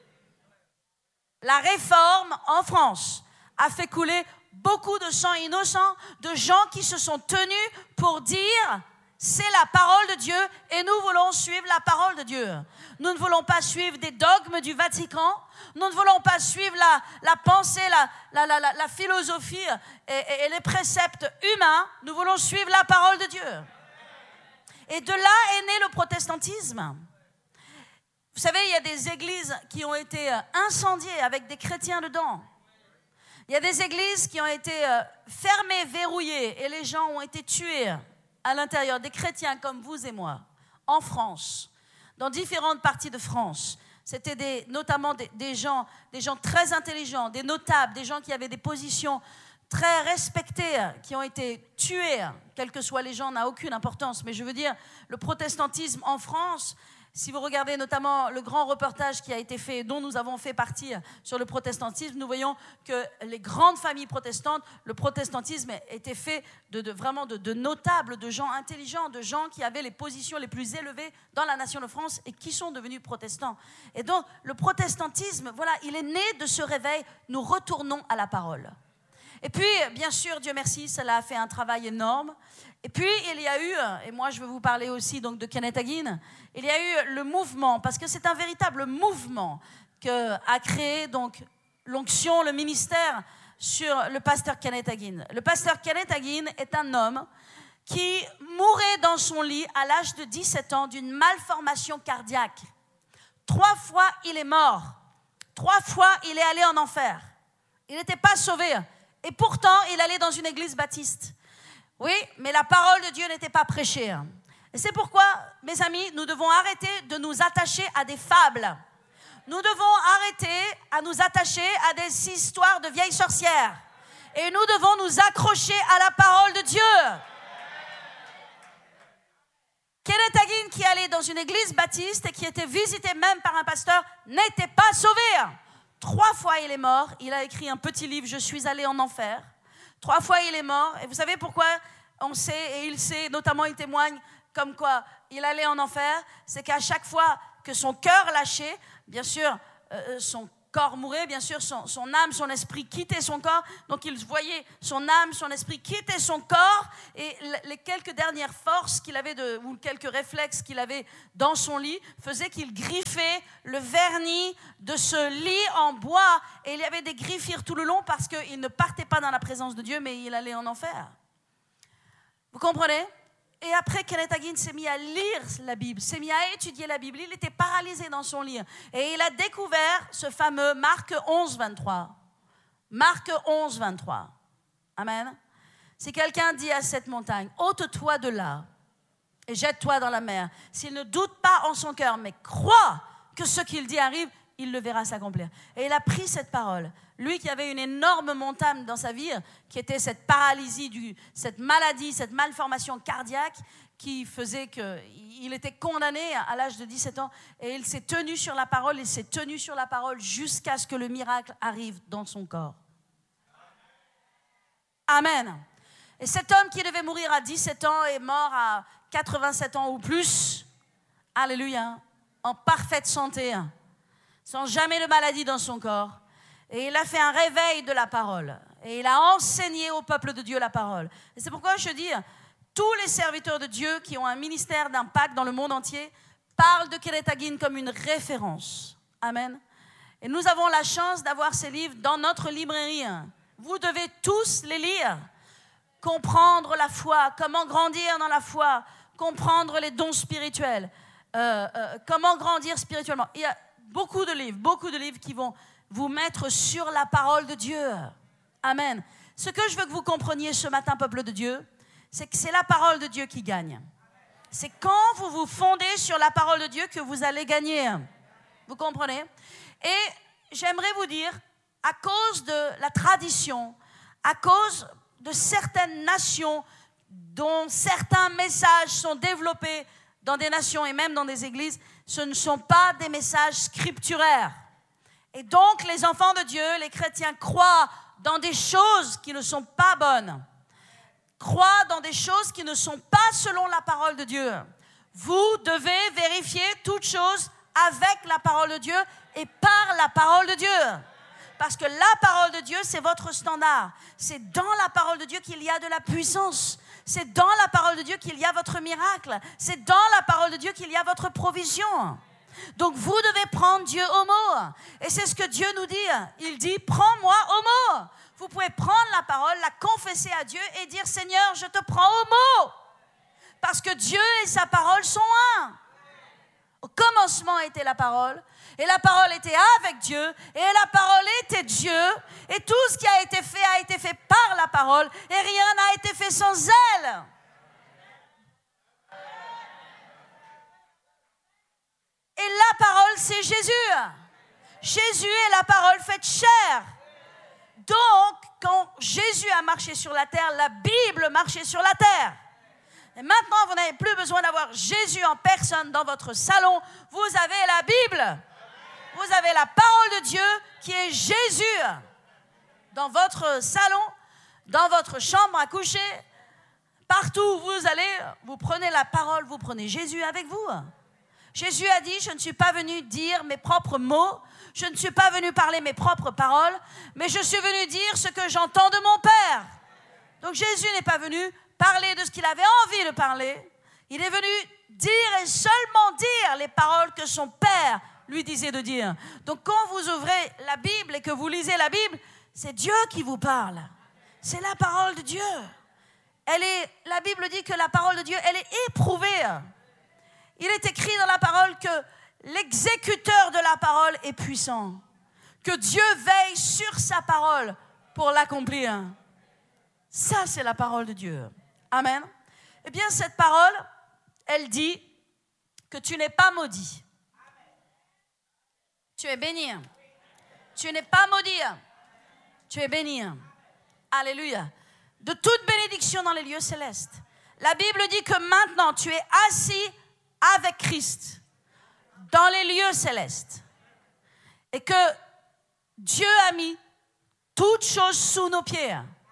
La réforme en France a fait couler beaucoup de sang innocent, de gens qui se sont tenus pour dire « c'est la parole de Dieu et nous voulons suivre la parole de Dieu ». Nous ne voulons pas suivre des dogmes du Vatican, nous ne voulons pas suivre la pensée, la philosophie et les préceptes humains, nous voulons suivre la parole de Dieu. Et de là est né le protestantisme. Vous savez, il y a des églises qui ont été incendiées avec des chrétiens dedans. Il y a des églises qui ont été fermées, verrouillées, et les gens ont été tués à l'intérieur, des chrétiens comme vous et moi, en France, dans différentes parties de France. C'était notamment des gens très intelligents, des notables, des gens qui avaient des positions très respectés, qui ont été tués, quels que soient les gens, n'a aucune importance. Mais je veux dire, le protestantisme en France, si vous regardez notamment le grand reportage qui a été fait, dont nous avons fait partie sur le protestantisme, nous voyons que les grandes familles protestantes, le protestantisme était fait vraiment de notables, de gens intelligents, de gens qui avaient les positions les plus élevées dans la nation de France et qui sont devenus protestants. Et donc, le protestantisme, voilà, il est né de ce réveil. Nous retournons à la parole. Et puis, bien sûr, Dieu merci, cela a fait un travail énorme. Et puis, il y a eu, et moi je vais vous parler aussi donc, de Kenneth Hagin, il y a eu le mouvement, parce que c'est un véritable mouvement qu'a créé donc, l'onction, le ministère sur le pasteur Kenneth Hagin. Le pasteur Kenneth Hagin est un homme qui mourait dans son lit à l'âge de 17 ans d'une malformation cardiaque. 3 fois, il est mort. 3 fois, il est allé en enfer. Il n'était pas sauvé. Et pourtant, il allait dans une église baptiste. Oui, mais la parole de Dieu n'était pas prêchée. Et c'est pourquoi, mes amis, nous devons arrêter de nous attacher à des fables. Nous devons arrêter à nous attacher à des histoires de vieilles sorcières. Et nous devons nous accrocher à la parole de Dieu. Kenneth Hagin, qui allait dans une église baptiste et qui était visité même par un pasteur, n'était pas sauvé. 3 fois il est mort. Il a écrit un petit livre, « Je suis allé en enfer ». 3 fois il est mort. Et vous savez pourquoi on sait, et il sait, notamment il témoigne comme quoi il allait en enfer, c'est qu'à chaque fois que son cœur lâchait, bien sûr, son corps mourait, bien sûr, son âme, son esprit quittait son corps. Donc il voyait son âme, son esprit quitter son corps, et les quelques dernières forces qu'il avait, ou quelques réflexes qu'il avait dans son lit, faisaient qu'il griffait le vernis de ce lit en bois. Et il y avait des griffures tout le long parce qu'il ne partait pas dans la présence de Dieu, mais il allait en enfer. Vous comprenez ? Et après, Kenneth Hagin s'est mis à lire la Bible, s'est mis à étudier la Bible. Il était paralysé dans son lit. Et il a découvert ce fameux Marc 11, 23. Marc 11, 23. Amen. Si quelqu'un dit à cette montagne, ôte-toi de là et jette-toi dans la mer, s'il ne doute pas en son cœur, mais croit que ce qu'il dit arrive, il le verra s'accomplir. Et il a pris cette parole. Lui qui avait une énorme montagne dans sa vie, qui était cette paralysie, cette maladie, cette malformation cardiaque qui faisait qu'il était condamné à l'âge de 17 ans. Et il s'est tenu sur la parole, il s'est tenu sur la parole jusqu'à ce que le miracle arrive dans son corps. Amen. Et cet homme qui devait mourir à 17 ans est mort à 87 ans ou plus. Alléluia. En parfaite santé, sans jamais de maladie dans son corps. Et il a fait un réveil de la parole. Et il a enseigné au peuple de Dieu la parole. Et c'est pourquoi je dis, tous les serviteurs de Dieu qui ont un ministère d'impact dans le monde entier parlent de Kenneth Hagin comme une référence. Amen. Et nous avons la chance d'avoir ces livres dans notre librairie. Vous devez tous les lire. Comprendre la foi, comment grandir dans la foi, comprendre les dons spirituels, comment grandir spirituellement. Il y a beaucoup de livres qui vont vous mettre sur la parole de Dieu. Amen. Ce que je veux que vous compreniez ce matin, peuple de Dieu, c'est que c'est la parole de Dieu qui gagne. C'est quand vous vous fondez sur la parole de Dieu que vous allez gagner. Vous comprenez? Et j'aimerais vous dire, à cause de la tradition, à cause de certaines nations dont certains messages sont développés dans des nations et même dans des églises, ce ne sont pas des messages scripturaires. Et donc, les enfants de Dieu, les chrétiens, croient dans des choses qui ne sont pas bonnes. Croient dans des choses qui ne sont pas selon la parole de Dieu. Vous devez vérifier toutes choses avec la parole de Dieu et par la parole de Dieu. Parce que la parole de Dieu, c'est votre standard. C'est dans la parole de Dieu qu'il y a de la puissance. C'est dans la parole de Dieu qu'il y a votre miracle. C'est dans la parole de Dieu qu'il y a votre provision. Donc vous devez prendre Dieu au mot. Et c'est ce que Dieu nous dit. Il dit, prends-moi au mot. Vous pouvez prendre la parole, la confesser à Dieu et dire, Seigneur, je te prends au mot. Parce que Dieu et sa parole sont un. Au commencement était la parole. Et la parole était avec Dieu. Et la parole était Dieu. Et tout ce qui a été fait par la parole. Et rien n'a été fait sans elle. Et la parole, c'est Jésus. Jésus est la parole faite chair. Donc, quand Jésus a marché sur la terre, la Bible marchait sur la terre. Et maintenant, vous n'avez plus besoin d'avoir Jésus en personne dans votre salon. Vous avez la Bible. Vous avez la parole de Dieu qui est Jésus. Dans votre salon, dans votre chambre à coucher, partout où vous allez, vous prenez la parole, vous prenez Jésus avec vous. Jésus a dit, je ne suis pas venu dire mes propres mots, je ne suis pas venu parler mes propres paroles, mais je suis venu dire ce que j'entends de mon Père. Donc Jésus n'est pas venu parler de ce qu'il avait envie de parler. Il est venu dire et seulement dire les paroles que son Père lui disait de dire. Donc quand vous ouvrez la Bible et que vous lisez la Bible, c'est Dieu qui vous parle. C'est la parole de Dieu. La Bible dit que la parole de Dieu, elle est éprouvée. Il est écrit dans la parole que l'exécuteur de la parole est puissant. Que Dieu veille sur sa parole pour l'accomplir. Ça, c'est la parole de Dieu. Amen. Eh bien, cette parole, elle dit que tu n'es pas maudit. Tu es béni. Tu n'es pas maudit. Tu es béni. Alléluia. De toute bénédiction dans les lieux célestes. La Bible dit que maintenant, tu es assis avec Christ dans les lieux célestes. Et que Dieu a mis toutes choses sous nos pieds.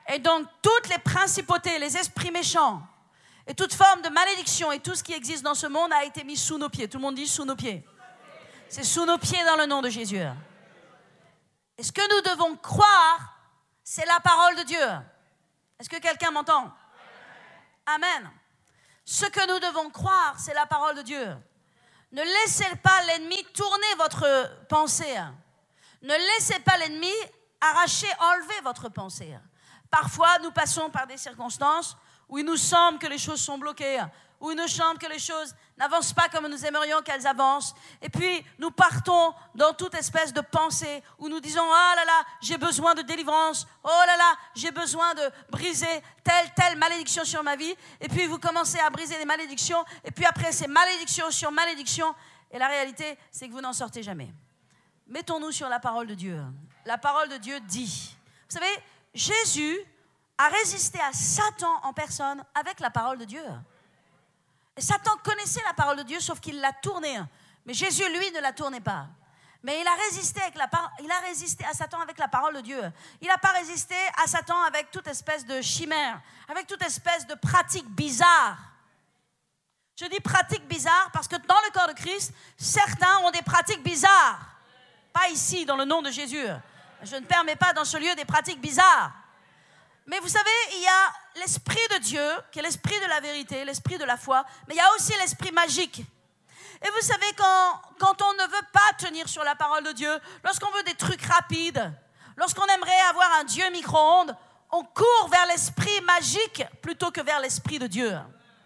Et donc, toutes les principautés, les esprits méchants, et toute forme de malédiction et tout ce qui existe dans ce monde a été mis sous nos pieds. Tout le monde dit sous nos pieds. C'est sous nos pieds dans le nom de Jésus. Et ce que nous devons croire, c'est la parole de Dieu. Est-ce que quelqu'un m'entend? Amen. Ce que nous devons croire, c'est la parole de Dieu. Ne laissez pas l'ennemi tourner votre pensée. Ne laissez pas l'ennemi arracher, enlever votre pensée. Parfois, nous passons par des circonstances où il nous semble que les choses sont bloquées, où il nous semble que les choses n'avancent pas comme nous aimerions qu'elles avancent. Et puis, nous partons dans toute espèce de pensée où nous disons « Ah là là, j'ai besoin de délivrance. Oh là là, j'ai besoin de briser telle malédiction sur ma vie. » Et puis, vous commencez à briser les malédictions. Et puis après, c'est malédiction sur malédiction. Et la réalité, c'est que vous n'en sortez jamais. Mettons-nous sur la parole de Dieu. La parole de Dieu dit. Vous savez, Jésus a résisté à Satan en personne avec la parole de Dieu. Et Satan connaissait la parole de Dieu, sauf qu'il l'a tournée. Mais Jésus, lui, ne la tournait pas. Mais il a résisté à Satan avec la parole de Dieu. Il n'a pas résisté à Satan avec toute espèce de chimère, avec toute espèce de pratique bizarre. Je dis pratique bizarre parce que dans le corps de Christ, certains ont des pratiques bizarres. Pas ici, dans le nom de Jésus. Je ne permets pas dans ce lieu des pratiques bizarres. Mais vous savez, il y a l'esprit de Dieu, qui est l'esprit de la vérité, l'esprit de la foi, mais il y a aussi l'esprit magique. Et vous savez, quand on ne veut pas tenir sur la parole de Dieu, lorsqu'on veut des trucs rapides, lorsqu'on aimerait avoir un Dieu micro-ondes, on court vers l'esprit magique plutôt que vers l'esprit de Dieu.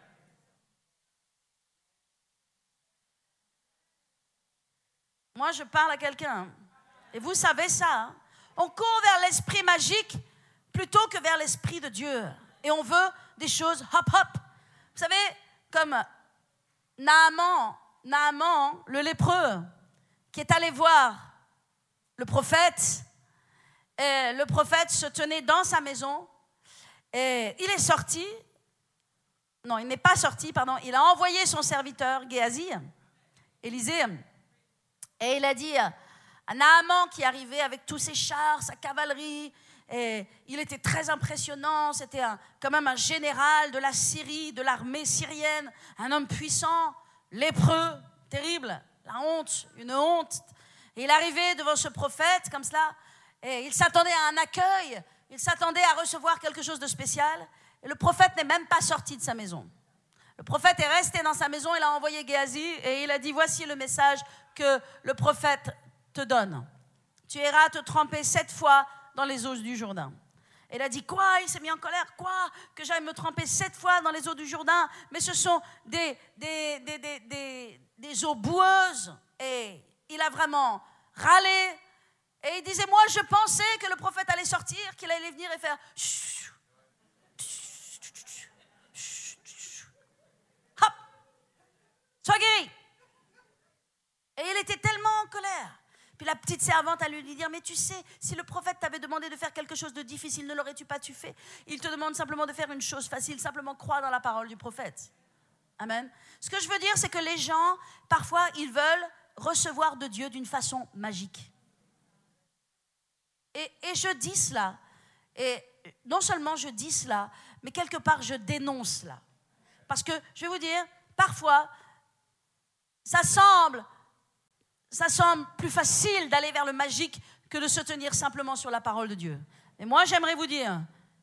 Moi, je parle à quelqu'un, et vous savez ça, hein? On court vers l'esprit magique plutôt que vers l'esprit de Dieu. Et on veut des choses hop hop. Vous savez, comme Naaman, le lépreux, qui est allé voir le prophète. Et le prophète se tenait dans sa maison. Et il est sorti. Non, il n'est pas sorti, pardon. Il a envoyé son serviteur, Géasi, Élisée. Et il a dit à Naaman qui arrivait avec tous ses chars, sa cavalerie. Et il était très impressionnant, c'était quand même un général de la Syrie, de l'armée syrienne, un homme puissant, lépreux, terrible, la honte, une honte. Et il arrivait devant ce prophète comme cela, et il s'attendait à un accueil, il s'attendait à recevoir quelque chose de spécial, et le prophète n'est même pas sorti de sa maison. Le prophète est resté dans sa maison, il a envoyé Géasi, et il a dit, voici le message que le prophète te donne. Tu iras te tremper 7 fois dans les eaux du Jourdain. Et il a dit, quoi? Il s'est mis en colère. Quoi? Que j'aille me tremper 7 fois dans les eaux du Jourdain? Mais ce sont des eaux boueuses. Et il a vraiment râlé. Et il disait, moi, je pensais que le prophète allait sortir, qu'il allait venir et faire hop, sois guéri. Et il était tellement en colère. Puis la petite servante allait lui dire, mais tu sais, si le prophète t'avait demandé de faire quelque chose de difficile, ne l'aurais-tu pas fait? Il te demande simplement de faire une chose facile, simplement croire dans la parole du prophète. Amen. Ce que je veux dire, c'est que les gens, parfois, ils veulent recevoir de Dieu d'une façon magique. Et je dis cela, et non seulement je dis cela, mais quelque part je dénonce cela. Parce que, je vais vous dire, parfois, ça semble plus facile d'aller vers le magique que de se tenir simplement sur la parole de Dieu. Et moi, j'aimerais vous dire,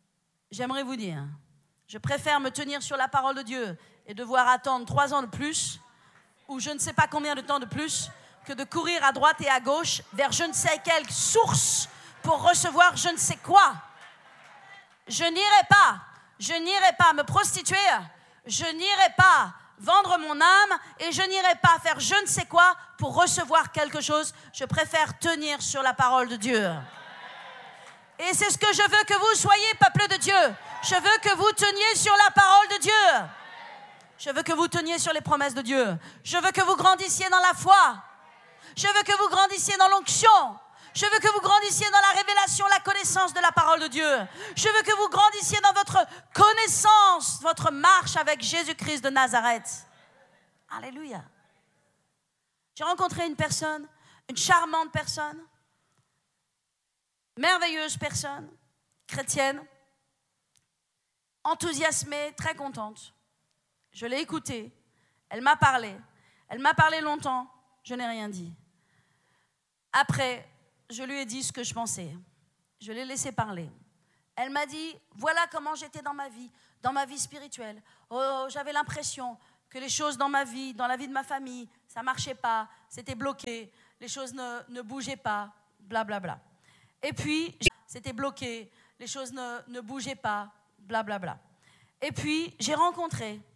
je préfère me tenir sur la parole de Dieu et devoir attendre 3 ans de plus, ou je ne sais pas combien de temps de plus, que de courir à droite et à gauche vers je ne sais quelle source pour recevoir je ne sais quoi. Je n'irai pas me prostituer, je n'irai pas vendre mon âme et je n'irai pas faire je ne sais quoi pour recevoir quelque chose. Je préfère tenir sur la parole de Dieu. Et c'est ce que je veux que vous soyez, peuple de Dieu. Je veux que vous teniez sur la parole de Dieu. Je veux que vous teniez sur les promesses de Dieu. Je veux que vous grandissiez dans la foi. Je veux que vous grandissiez dans l'onction. Je veux que vous grandissiez dans la révélation, la connaissance de la parole de Dieu. Je veux que vous grandissiez dans votre connaissance, votre marche avec Jésus-Christ de Nazareth. Alléluia. J'ai rencontré une personne, une charmante personne, merveilleuse personne, chrétienne, enthousiasmée, très contente. Je l'ai écoutée. Elle m'a parlé. Elle m'a parlé longtemps. Je n'ai rien dit. Après, je lui ai dit ce que je pensais. Je l'ai laissé parler. Elle m'a dit, voilà comment j'étais dans ma vie spirituelle. Oh, j'avais l'impression que les choses dans ma vie, dans la vie de ma famille, ça ne marchait pas, c'était bloqué, les choses ne bougeaient pas, blablabla. Et puis, c'était bloqué, les choses ne bougeaient pas, blablabla. Et puis, j'ai rencontré